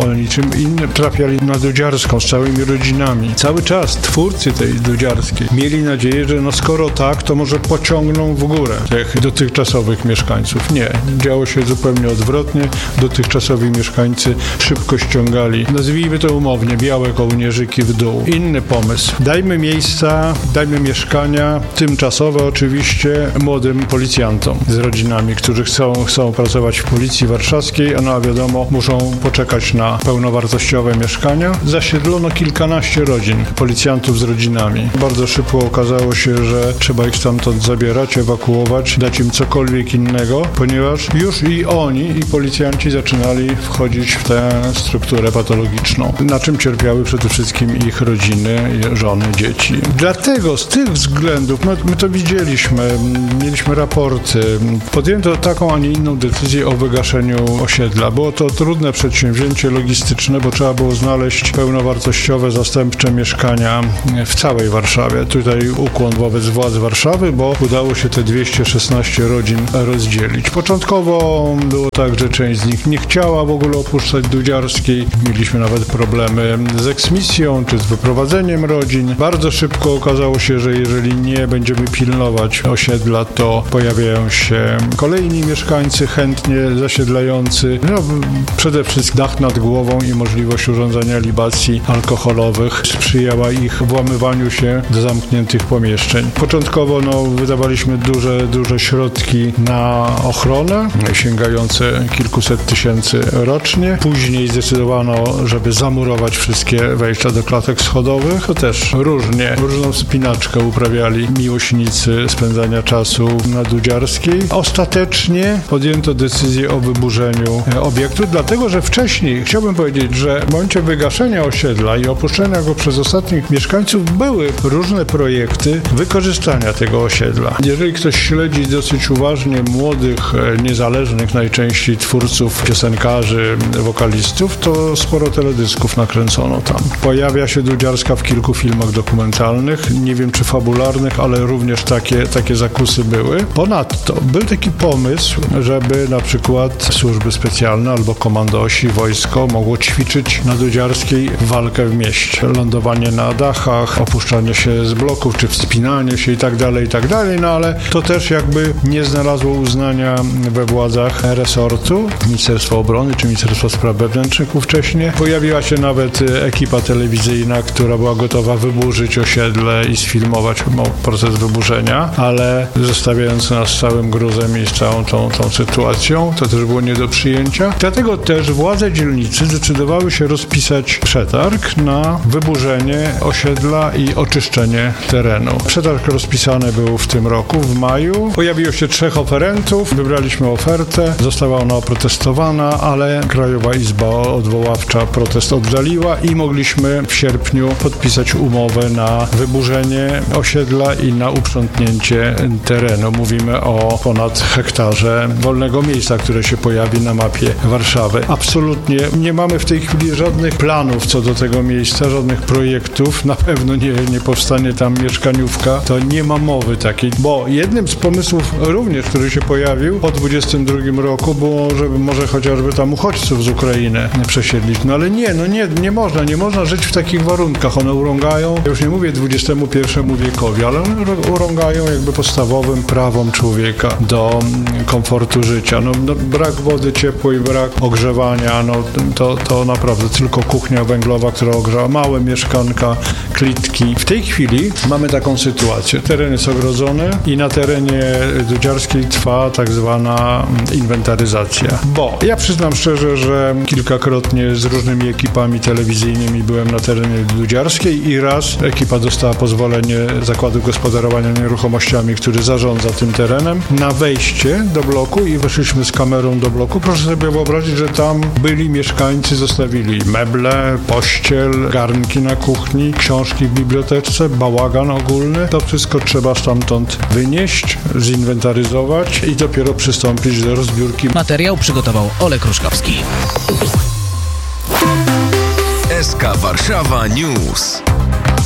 wszystkim innym trafiali na Dudziarską z całymi rodzinami. Cały czas twórcy tej Dudziarskiej mieli nadzieję, że no skoro tak, to może pociągną w górę tych dotychczasowych mieszkańców. Nie, działo się zupełnie odwrotnie. Dotychczasowi mieszkańcy szybko ściągali, nazwijmy to umownie, białe kołnierzyki w dół. Inny pomysł. Dajmy miejsca, dajmy mieszkania, tymczasowe oczywiście, młodym policjantom z rodzinami, którzy chcą, chcą pracować w Policji Warszawskiej, no a wiadomo, muszą poczekać na pełnowartościowe mieszkania. Zasiedlono kilkanaście rodzin, policjantów z rodzinami. Bardzo szybko okazało się, że trzeba ich stamtąd zabierać, ewakuować, dać im cokolwiek innego, ponieważ już i oni, i policjanci zaczynali wchodzić w tę strukturę patologiczną, na czym cierpiały przede wszystkim ich rodziny, żony, dzieci. Dlatego z tych względów, my, my to widzieliśmy, mieliśmy raporty, podjęto taką, a nie inną decyzję o wygaszeniu osiedla. Było to trudne przedsięwzięcie logistyczne, bo trzeba było znaleźć pełnowartościowe, zastępcze mieszkania w całej Warszawie. Tutaj ukłon wobec władz Warszawy, bo udało się te dwieście szesnaście rodzin rozdzielić. Początkowo było tak, że część z nich nie chciała w ogóle opuszczać Dudziarskiej. Mieliśmy nawet problemy z eksmisją czy z wyprowadzeniem rodzin. Bardzo szybko okazało się, że jeżeli nie będziemy pilnować osiedla, to pojawiają się kolejni mieszkańcy chętnie zasiedlający. No, przede wszystkim dach nad głową i możliwość urządzania libacji alkoholowych sprzyjała ich włamywaniu się do zamkniętych pomieszczeń. Początkowo no, wydawaliśmy duże, duże środki na ochronę, sięgające kilkuset tysięcy rocznie. Później zdecydowano, żeby zamurować wszystkie wejścia do klatek schodowych. To też różnie, różną spinaczkę uprawiali miłośnicy spędzania czasu na Dudziarskiej. Ostatecznie podjęto decyzję o wyburzeniu obiektu, dlatego że wcześniej, chciałbym powiedzieć, że w momencie wygaszenia osiedla i opuszczenia go przez ostatnich mieszkańców były różne projekty wykorzystania tego osiedla. Jeżeli ktoś śledzi dosyć uważnie młodych, niezależnych najczęściej twórców, piosenkarzy, wokalistów, to sporo teledysków nakręcono tam. Pojawia się Dudziarska w kilku filmach dokumentalnych, nie wiem czy fabularnych, ale również takie, takie zakusy były. Ponadto był taki pomysł, żeby na przykład służby specjalne albo komandosi, wojsko mogło ćwiczyć na Dudziarskiej walkę w mieście. Lądowanie na dachach, opuszczanie się z bloków, czy wspinanie się i tak dalej, i tak dalej, no ale to też jakby nie znalazło uznania we władzach resortu, Ministerstwa Obrony czy Ministerstwa Spraw Wewnętrznych ówcześnie. Pojawiła się nawet ekipa telewizyjna, która była gotowa wyburzyć osiedle i sfilmować proces wyburzenia, ale zostawiając nas całym gruzem i z całą tą, tą sytuacją, to też było nie do przyjęcia. Dlatego też władze dzielnicy zdecydowały się rozpisać przetarg na wyburzenie osiedla i oczyszczenie terenu. Przetarg rozpisany był w tym roku, w maju. Pojawiło się trzech oferentów, wybraliśmy ofertę, została ona oprotestowana, ale Krajowa Izba Odwoławcza protest oddaliła i mogliśmy w sierpniu podpisać umowę na wyburzenie osiedla i na uprzątnięcie terenu. Mówimy o ponad hektarze wolnego miejsca, które się pojawi na mapie Warszawy. Absolutnie nie mamy w tej chwili żadnych planów co do tego miejsca, żadnych projektów. Na pewno nie, nie powstanie tam mieszkaniówka. To nie ma mowy takiej, bo jednym z pomysłów również, który się pojawił po dwudziestym drugim roku było, żeby może chociażby tam uchodźców z Ukrainy przesiedlić. No ale nie, no nie, nie można, nie można żyć w takich warunkach. One urągają, ja już nie mówię dwudziestemu pierwszemu wiekowi, ale one urągają jakby podstawowym prawom człowieka do komfortu życia. No, no brak wody ciepłej, brak ogrzewania, no to, to naprawdę tylko kuchnia węglowa, która ogrzewa małe mieszkanka, klitki. W tej chwili mamy taką sytuację. Teren jest ogrodzony i na terenie Dudziarskiej trwa tak zwana inwentaryzacja. Bo ja przyznam szczerze, że kilkakrotnie z różnymi ekipami telewizyjnymi byłem na terenie Dudziarskiej i raz ekipa dostała pozwolenie Zakładu Gospodarowania Nieruchomościami, który zarządza tym terenem, na wejście do bloku i weszliśmy z kamerą do bloku. Proszę sobie wyobrazić, że tam byli mieszkańcy, zostawili meble, pościel, garnki na kuchni, książki w bibliotece, bałagan ogólny. To wszystko trzeba stamtąd wynieść, zinwentaryzować i dopiero przystąpić do rozbiórki. Materiał przygotował Olek Ruszkowski. S K Warszawa News.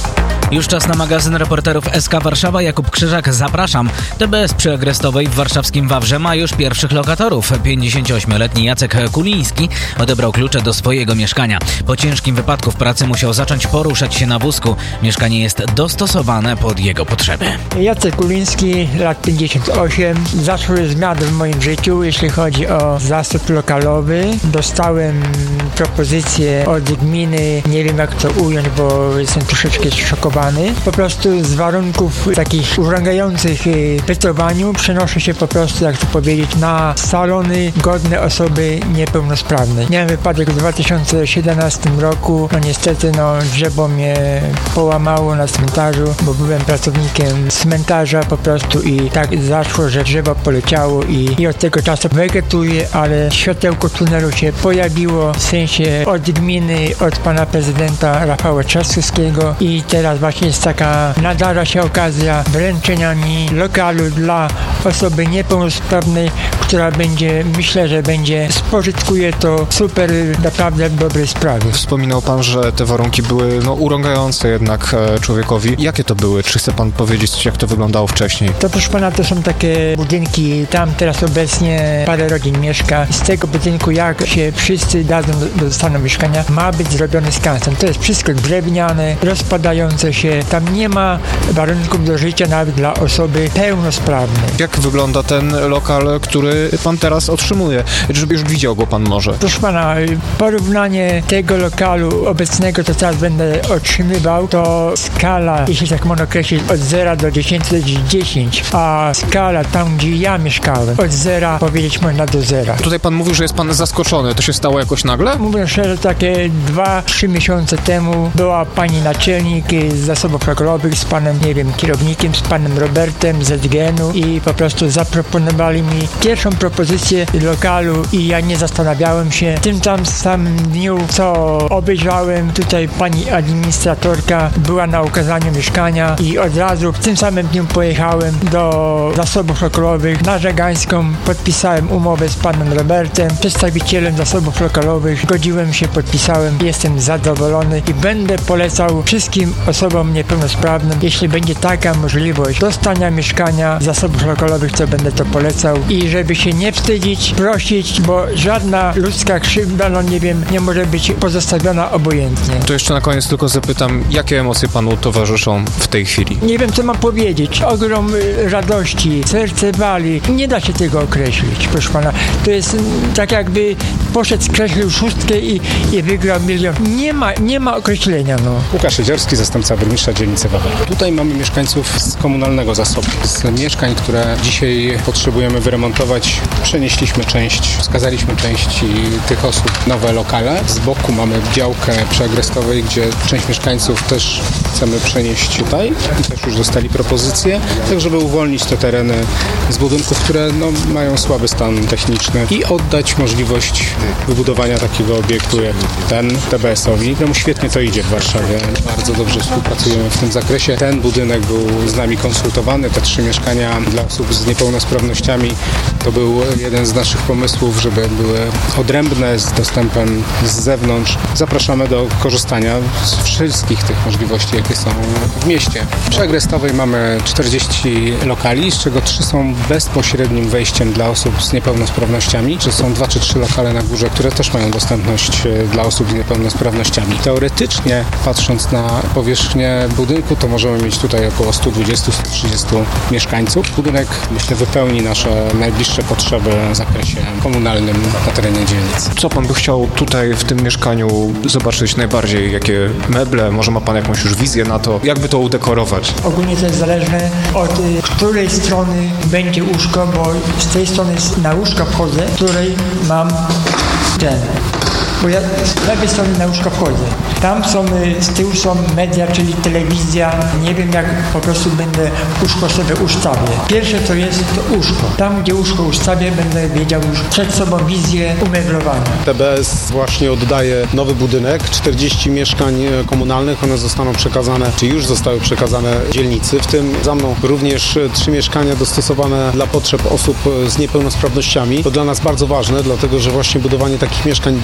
Już czas na magazyn reporterów S K Warszawa. Jakub Krzyżak, zapraszam. T B S przy Agrestowej w warszawskim Wawrze ma już pierwszych lokatorów. pięćdziesięcioośmioletni Jacek Kuliński odebrał klucze do swojego mieszkania. Po ciężkim wypadku w pracy musiał zacząć poruszać się na wózku. Mieszkanie jest dostosowane pod jego potrzeby. Jacek Kuliński, lat pięćdziesiąt osiem. Zaszły zmiany w moim życiu, jeśli chodzi o zasób lokalowy. Dostałem propozycję od gminy, nie wiem jak to ująć, bo jestem troszeczkę szokowany. Po prostu z warunków takich urągających bytowaniu przenoszę się po prostu, jak to powiedzieć, na salony godne osoby niepełnosprawnej. Miałem wypadek w dwa tysiące siedemnastym roku. No niestety, no drzewo mnie połamało na cmentarzu, bo byłem pracownikiem cmentarza po prostu i tak zaszło, że drzewo poleciało i, i od tego czasu wegetuję, ale światełko tunelu się pojawiło, w sensie od gminy, od pana prezydenta Rafała Trzaskowskiego i teraz właśnie jest taka, nadarza się okazja wręczenia mi lokalu dla osoby niepełnosprawnej, która będzie, myślę, że będzie, spożytkuje to super, naprawdę w dobrej sprawie. Wspominał pan, że te warunki były no, urągające jednak e, człowiekowi. Jakie to były? Czy chce pan powiedzieć, jak to wyglądało wcześniej? To proszę pana, to są takie budynki, tam teraz obecnie parę rodzin mieszka. Z tego budynku, jak się wszyscy dadzą, dostaną mieszkania, ma być zrobiony skansen. To jest wszystko drewniane, rozpadające się. Tam nie ma warunków do życia nawet dla osoby pełnosprawnej. Jak wygląda ten lokal, który pan teraz otrzymuje? Żeby już widział go pan może. Proszę pana, porównanie tego lokalu obecnego, to teraz będę otrzymywał, to skala, jeśli tak można określić, od zera do dziesięciu to jest dziesięć, a skala tam, gdzie ja mieszkałem, od zera powiedzieć można do zera. Tutaj pan mówił, że jest pan zaskoczony. To się stało jakoś nagle? Mówiąc szczerze, takie dwa, trzy miesiące temu była pani naczelnik z zasobów lokalowych z panem, nie wiem, kierownikiem, z panem Robertem z G N u i po prostu zaproponowali mi pierwszą propozycję lokalu i ja nie zastanawiałem się. W tym tam samym dniu, co obejrzałem, tutaj pani administratorka była na ukazaniu mieszkania i od razu w tym samym dniu pojechałem do zasobów lokalowych na Żegańską, podpisałem umowę z panem Robertem, przedstawicielem zasobów lokalowych, godziłem się, podpisałem, jestem zadowolony i będę polecał wszystkim osobom niepełnosprawnym, jeśli będzie taka możliwość dostania mieszkania z zasobów lokalowych, to będę to polecał i żeby się nie wstydzić, prosić, bo żadna ludzka krzywda, no nie wiem, nie może być pozostawiona obojętnie. To jeszcze na koniec tylko zapytam, jakie emocje panu towarzyszą w tej chwili? Nie wiem, co mam powiedzieć. Ogrom radości, serce wali. Nie da się tego określić, proszę pana. To jest tak jakby poszedł, skreślił szóstkę i, i wygrał milion. Nie ma, nie ma określenia, no. Łukasz Szydzierski, zastępca burmistrza dzielnicy Wawel. Tutaj mamy mieszkańców z komunalnego zasobu. Z mieszkań, które dzisiaj potrzebujemy wyremontować, przenieśliśmy część, wskazaliśmy części tych osób nowe lokale. Z boku mamy działkę przy Agrestowej, gdzie część mieszkańców też chcemy przenieść tutaj i też już dostali propozycje, tak żeby uwolnić te tereny z budynków, które no, mają słaby stan techniczny i oddać możliwość wybudowania takiego obiektu jak ten T B S-owi. Temu świetnie to idzie w Warszawie. Bardzo dobrze współpracujemy w tym zakresie. Ten budynek był z nami konsultowany. Te trzy mieszkania dla osób z niepełnosprawnościami to był jeden z naszych pomysłów, żeby były odrębne z dostępem z zewnątrz. Zapraszamy do korzystania z wszystkich tych możliwości, jakie są w mieście. Przy Agrestowej mamy czterdzieści lokali, z czego trzy są bezpośrednim wejściem dla osób z niepełnosprawnościami, czy są dwa czy trzy lokale na górze, które też mają dostępność dla osób z niepełnosprawnościami. Teoretycznie, patrząc na powierzchnię budynku, to możemy mieć tutaj około sto dwadzieścia do stu trzydziestu mieszkańców. Budynek, myślę, wypełni nasze najbliższe potrzeby w zakresie komunalnym na terenie dzielnicy. Co pan by chciał tutaj w tym mieszkaniu zobaczyć najbardziej? Jakie meble? Może ma pan jakąś już wizję na to? Jakby to udekorować? Ogólnie to jest zależne od y, której strony będzie łóżko, bo z tej strony na łóżko wchodzę, w której mam ten. Bo ja z lewej strony na łóżko wchodzę. Tam są, z tyłu są media, czyli telewizja. Nie wiem, jak po prostu będę łóżko sobie ustawię. Pierwsze co jest, to łóżko. Tam, gdzie łóżko ustawię, będę wiedział już przed sobą wizję umeblowania. T B S właśnie oddaje nowy budynek, czterdzieści mieszkań komunalnych. One zostaną przekazane, czy już zostały przekazane dzielnicy. W tym za mną również trzy mieszkania dostosowane dla potrzeb osób z niepełnosprawnościami. To dla nas bardzo ważne, dlatego że właśnie budowanie takich mieszkań bez barier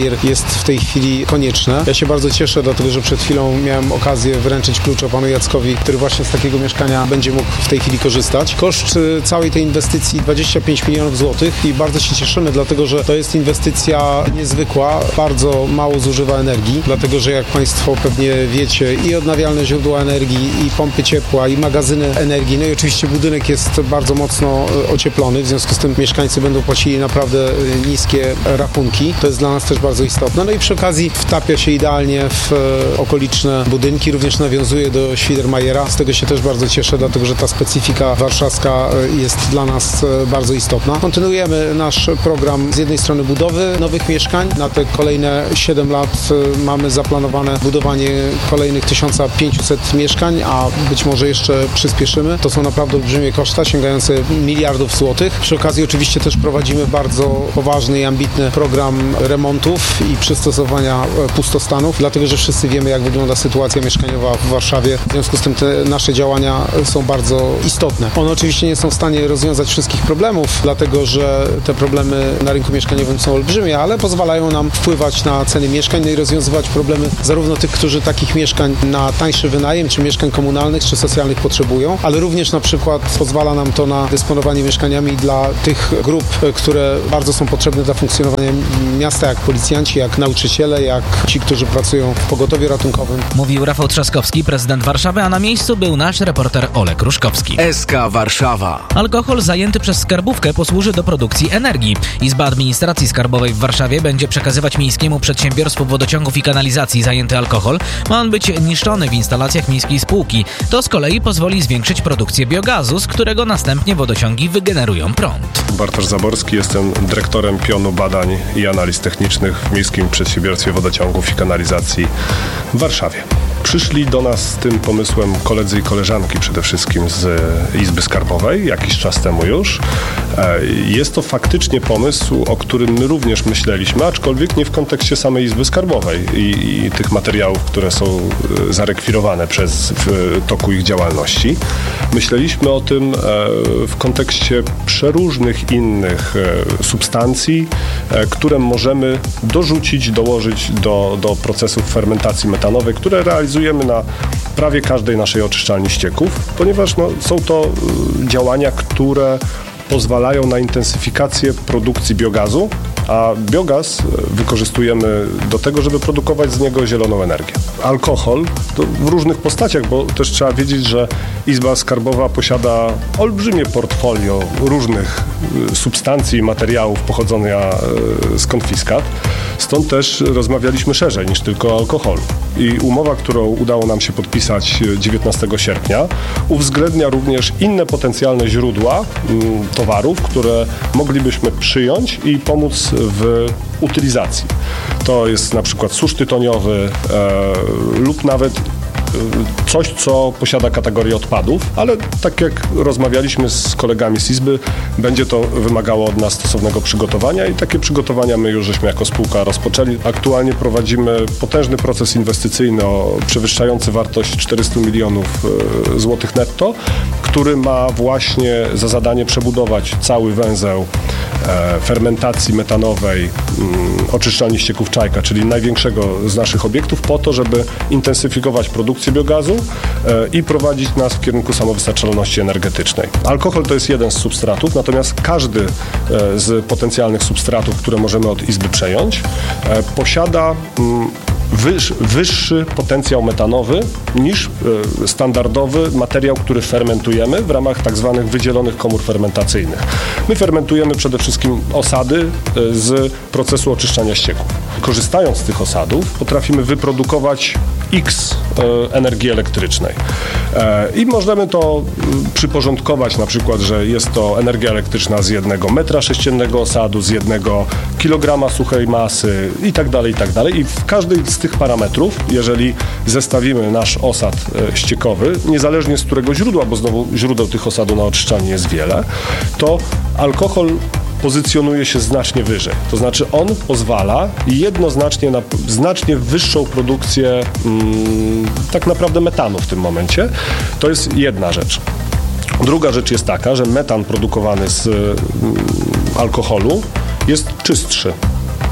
barier jest w tej chwili konieczne. Ja się bardzo cieszę, dlatego że przed chwilą miałem okazję wręczyć klucze panu Jackowi, który właśnie z takiego mieszkania będzie mógł w tej chwili korzystać. Koszt całej tej inwestycji dwadzieścia pięć milionów złotych i bardzo się cieszymy, dlatego że to jest inwestycja niezwykła, bardzo mało zużywa energii, dlatego że jak państwo pewnie wiecie, i odnawialne źródła energii, i pompy ciepła, i magazyny energii, no i oczywiście budynek jest bardzo mocno ocieplony, w związku z tym mieszkańcy będą płacili naprawdę niskie rachunki. To jest dla nas też bardzo istotne. No i przy okazji wtapia się idealnie w okoliczne budynki, również nawiązuje do Świdermajera. Z tego się też bardzo cieszę, dlatego że ta specyfika warszawska jest dla nas bardzo istotna. Kontynuujemy nasz program z jednej strony budowy nowych mieszkań. Na te kolejne siedem lat mamy zaplanowane budowanie kolejnych tysiąc pięćset mieszkań, a być może jeszcze przyspieszymy. To są naprawdę olbrzymie koszta, sięgające miliardów złotych. Przy okazji oczywiście też prowadzimy bardzo poważny i ambitny program remontów i przystosowania pustostanów, dlatego że wszyscy wiemy, jak wygląda sytuacja mieszkaniowa w Warszawie. W związku z tym te nasze działania są bardzo istotne. One oczywiście nie są w stanie rozwiązać wszystkich problemów, dlatego że te problemy na rynku mieszkaniowym są olbrzymie, ale pozwalają nam wpływać na ceny mieszkań, no i rozwiązywać problemy zarówno tych, którzy takich mieszkań na tańszy wynajem, czy mieszkań komunalnych, czy socjalnych potrzebują, ale również na przykład pozwala nam to na dysponowanie mieszkaniami dla tych grup, które bardzo są potrzebne dla funkcjonowania miasta, jak policjanci, jak nauczyciele, jak ci, którzy pracują w pogotowiu ratunkowym. Mówił Rafał Trzaskowski, prezydent Warszawy, a na miejscu był nasz reporter Olek Ruszkowski. S K Warszawa. Alkohol zajęty przez skarbówkę posłuży do produkcji energii. Izba Administracji Skarbowej w Warszawie będzie przekazywać Miejskiemu Przedsiębiorstwu Wodociągów i Kanalizacji zajęty alkohol. Ma on być niszczony w instalacjach miejskiej spółki. To z kolei pozwoli zwiększyć produkcję biogazu, z którego następnie wodociągi wygenerują prąd. Bartosz Zaborski, jestem dyrektorem pionu badań i analiz technicznych w Miejskim Przedsiębiorstwie Wodociągów i Kanalizacji w Warszawie. Przyszli do nas z tym pomysłem koledzy i koleżanki przede wszystkim z Izby Skarbowej, jakiś czas temu już. Jest to faktycznie pomysł, o którym my również myśleliśmy, aczkolwiek nie w kontekście samej Izby Skarbowej i, i tych materiałów, które są zarekwirowane przez w toku ich działalności. Myśleliśmy o tym w kontekście przeróżnych innych substancji, które możemy dorzucić, dołożyć do, do procesów fermentacji metanowej, które realizujemy na prawie każdej naszej oczyszczalni ścieków, ponieważ no, są to działania, które pozwalają na intensyfikację produkcji biogazu, a biogaz wykorzystujemy do tego, żeby produkować z niego zieloną energię. Alkohol to w różnych postaciach, bo też trzeba wiedzieć, że Izba Skarbowa posiada olbrzymie portfolio różnych substancji i materiałów pochodzonych z konfiskat. Stąd też rozmawialiśmy szerzej niż tylko o alkoholu. I umowa, którą udało nam się podpisać dziewiętnastego sierpnia, uwzględnia również inne potencjalne źródła m, towarów, które moglibyśmy przyjąć i pomóc w utylizacji. To jest na przykład susz tytoniowy e, lub nawet coś, co posiada kategorię odpadów, ale tak jak rozmawialiśmy z kolegami z Izby, będzie to wymagało od nas stosownego przygotowania i takie przygotowania my już żeśmy jako spółka rozpoczęli. Aktualnie prowadzimy potężny proces inwestycyjny o przewyższający wartość czterysta milionów złotych netto, który ma właśnie za zadanie przebudować cały węzeł fermentacji metanowej oczyszczalni ścieków Czajka, czyli największego z naszych obiektów, po to, żeby intensyfikować produkcję biogazu i prowadzić nas w kierunku samowystarczalności energetycznej. Alkohol to jest jeden z substratów, natomiast każdy z potencjalnych substratów, które możemy od Izby przejąć, posiada Wyż, wyższy potencjał metanowy niż y, standardowy materiał, który fermentujemy w ramach tak zwanych wydzielonych komór fermentacyjnych. My fermentujemy przede wszystkim osady y, z procesu oczyszczania ścieków. Korzystając z tych osadów potrafimy wyprodukować X y, energii elektrycznej. Y, I możemy to y, przyporządkować na przykład, że jest to energia elektryczna z jednego metra sześciennego osadu, z jednego kilograma suchej masy i tak dalej, i tak dalej. I w każdej z tych parametrów, jeżeli zestawimy nasz osad e, ściekowy, niezależnie z którego źródła, bo znowu źródeł tych osadów na oczyszczalni jest wiele, to alkohol pozycjonuje się znacznie wyżej. To znaczy on pozwala jednoznacznie na znacznie wyższą produkcję mm, tak naprawdę metanu w tym momencie. To jest jedna rzecz. Druga rzecz jest taka, że metan produkowany z mm, alkoholu jest czystszy.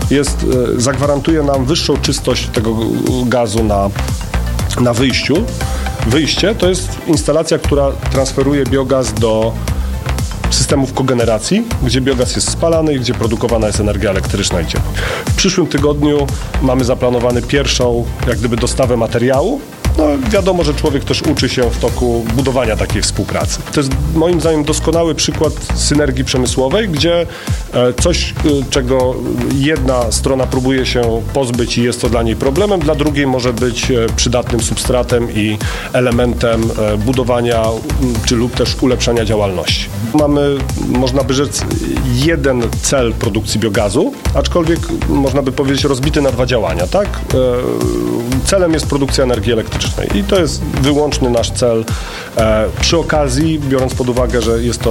jest, zagwarantuje nam wyższą czystość tego gazu na, na wyjściu. Wyjście to jest instalacja, która transferuje biogaz do systemów kogeneracji, gdzie biogaz jest spalany i gdzie produkowana jest energia elektryczna i ciepło. W przyszłym tygodniu mamy zaplanowany pierwszą jak gdyby dostawę materiału. No, wiadomo, że człowiek też uczy się w toku budowania takiej współpracy. To jest moim zdaniem doskonały przykład synergii przemysłowej, gdzie coś, czego jedna strona próbuje się pozbyć i jest to dla niej problemem, dla drugiej może być przydatnym substratem i elementem budowania czy lub też ulepszania działalności. Mamy, można by rzec, jeden cel produkcji biogazu, aczkolwiek można by powiedzieć rozbity na dwa działania, tak? Celem jest produkcja energii elektrycznej i to jest wyłączny nasz cel. E, przy okazji, biorąc pod uwagę, że jest to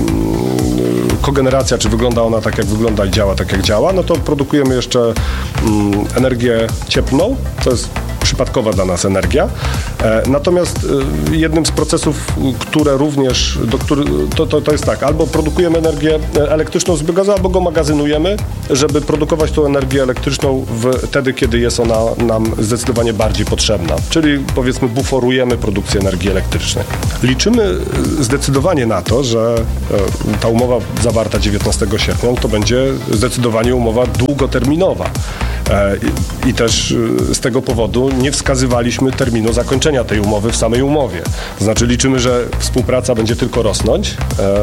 mm, kogeneracja, czy wygląda ona tak, jak wygląda i działa tak, jak działa, no to produkujemy jeszcze mm, energię cieplną, to jest przypadkowa dla nas energia. E, natomiast e, jednym z procesów, które również, do który, to, to, to jest tak, albo produkujemy energię elektryczną z biogazu, albo go magazynujemy, żeby produkować tą energię elektryczną w, wtedy, kiedy jest ona nam zdecydowanie bardziej potrzebna. Czyli powiedzmy buforujemy produkcję energii elektrycznej. Liczymy zdecydowanie na to, że e, ta umowa zawarta dziewiętnastego sierpnia to będzie zdecydowanie umowa długoterminowa. E, i, I też e, z tego powodu nie wskazywaliśmy terminu zakończenia tej umowy w samej umowie. To znaczy liczymy, że współpraca będzie tylko rosnąć e,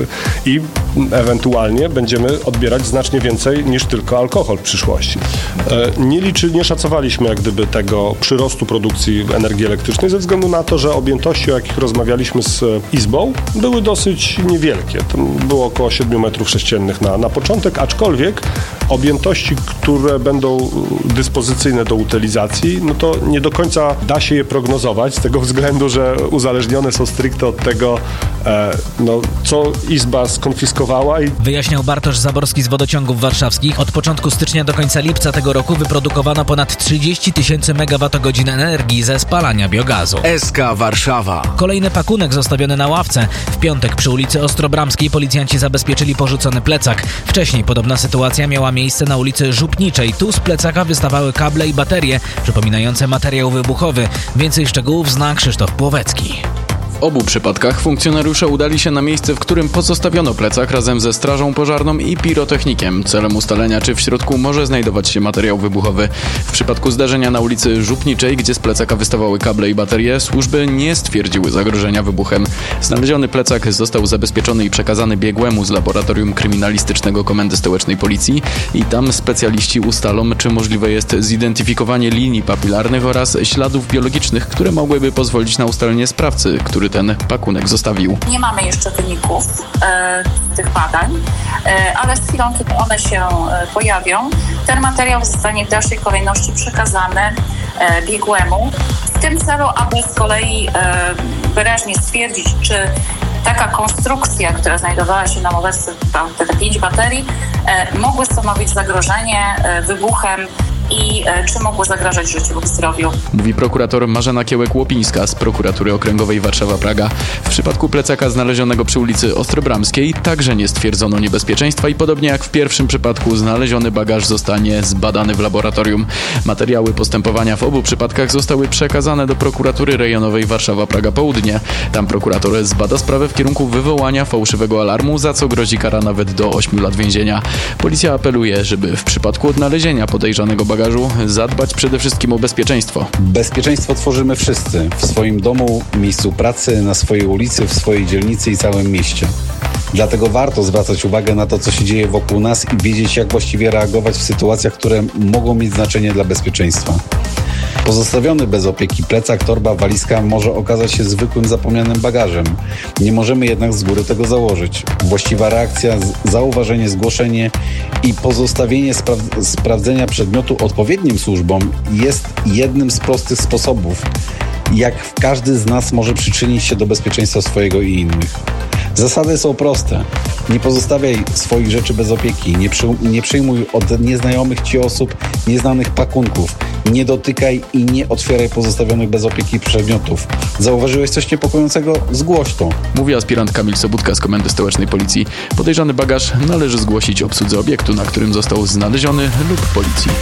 i ewentualnie będziemy odbierać znacznie więcej niż tylko alkohol w przyszłości. E, nie liczy, nie szacowaliśmy jak gdyby tego przyrostu produkcji energii elektrycznej ze względu na to, że objętości, o jakich rozmawialiśmy z Izbą, były dosyć niewielkie. To było około siedem metrów sześciennych na, na początek, aczkolwiek objętości, które będą dyspozycyjne do utylizacji, no to nie do końca da się je prognozować z tego względu, że uzależnione są stricte od tego, e, no, co Izba skonfiskowała. I... Wyjaśniał Bartosz Zaborski z Wodociągów Warszawskich. Od początku stycznia do końca lipca tego roku wyprodukowano ponad trzydzieści tysięcy megawattogodzin energii ze spalania biogazu. S K Warszawa. Kolejny pakunek zostawiony na ławce. W piątek przy ulicy Ostrobramskiej policjanci zabezpieczyli porzucony plecak. Wcześniej podobna sytuacja miała miejsce na ulicy Żupniczej. Tu z plecaka wystawały kable i baterie przypominające materiał wybuchowy. Więcej szczegółów zna Krzysztof Płowecki. W obu przypadkach funkcjonariusze udali się na miejsce, w którym pozostawiono plecak razem ze strażą pożarną i pirotechnikiem, celem ustalenia, czy w środku może znajdować się materiał wybuchowy. W przypadku zdarzenia na ulicy Żupniczej, gdzie z plecaka wystawały kable i baterie, służby nie stwierdziły zagrożenia wybuchem. Znaleziony plecak został zabezpieczony i przekazany biegłemu z Laboratorium Kryminalistycznego Komendy Stołecznej Policji i tam specjaliści ustalą, czy możliwe jest zidentyfikowanie linii papilarnych oraz śladów biologicznych, które mogłyby pozwolić na ustalenie sprawcy, który ten pakunek zostawił. Nie mamy jeszcze wyników e, tych badań, e, ale z chwilą, kiedy one się e, pojawią, ten materiał zostanie w dalszej kolejności przekazany e, biegłemu w tym celu, aby z kolei e, wyraźnie stwierdzić, czy taka konstrukcja, która znajdowała się na ławce, te pięć baterii, e, mogły stanowić zagrożenie e, wybuchem i e, czy mogło zagrażać życiu lub zdrowiu. Mówi prokurator Marzena Kiełek-Łopińska z Prokuratury Okręgowej Warszawa-Praga. W przypadku plecaka znalezionego przy ulicy Ostrobramskiej także nie stwierdzono niebezpieczeństwa i podobnie jak w pierwszym przypadku znaleziony bagaż zostanie zbadany w laboratorium. Materiały postępowania w obu przypadkach zostały przekazane do Prokuratury Rejonowej Warszawa-Praga Południe. Tam prokurator zbada sprawę w kierunku wywołania fałszywego alarmu, za co grozi kara nawet do ośmiu lat więzienia. Policja apeluje, żeby w przypadku odnalezienia podejrzanego bagażu zadbać przede wszystkim o bezpieczeństwo. Bezpieczeństwo tworzymy wszyscy. W swoim domu, miejscu pracy, na swojej ulicy, w swojej dzielnicy i całym mieście. Dlatego warto zwracać uwagę na to, co się dzieje wokół nas i wiedzieć, jak właściwie reagować w sytuacjach, które mogą mieć znaczenie dla bezpieczeństwa. Pozostawiony bez opieki plecak, torba, walizka może okazać się zwykłym zapomnianym bagażem. Nie możemy jednak z góry tego założyć. Właściwa reakcja, zauważenie, zgłoszenie i pozostawienie spra- sprawdzenia przedmiotu odpowiednim służbom jest jednym z prostych sposobów, jak każdy z nas może przyczynić się do bezpieczeństwa swojego i innych. Zasady są proste. Nie pozostawiaj swoich rzeczy bez opieki. Nie, przy, nie przyjmuj od nieznajomych ci osób nieznanych pakunków. Nie dotykaj i nie otwieraj pozostawionych bez opieki przedmiotów. Zauważyłeś coś niepokojącego? Zgłoś to. Mówi aspirant Kamil Sobudka z Komendy Stołecznej Policji. Podejrzany bagaż należy zgłosić obsłudze obiektu, na którym został znaleziony, lub policji.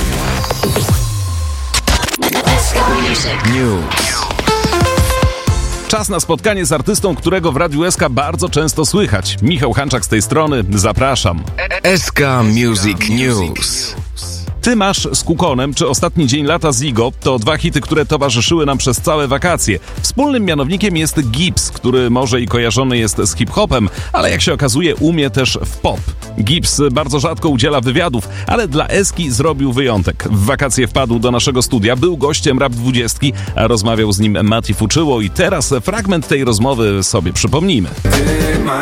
News. Czas na spotkanie z artystą, którego w Radiu S K bardzo często słychać. Michał Hanczak z tej strony, zapraszam. S K Music News. Ty masz z Kukonem, czy Ostatni dzień lata z Igo to dwa hity, które towarzyszyły nam przez całe wakacje. Wspólnym mianownikiem jest Gibbs, który może i kojarzony jest z hip-hopem, ale jak się okazuje umie też w pop. Gibbs bardzo rzadko udziela wywiadów, ale dla Eski zrobił wyjątek. W wakacje wpadł do naszego studia, był gościem Rap dwudziestki, a rozmawiał z nim Mati Fuczyło i teraz fragment tej rozmowy sobie przypomnijmy.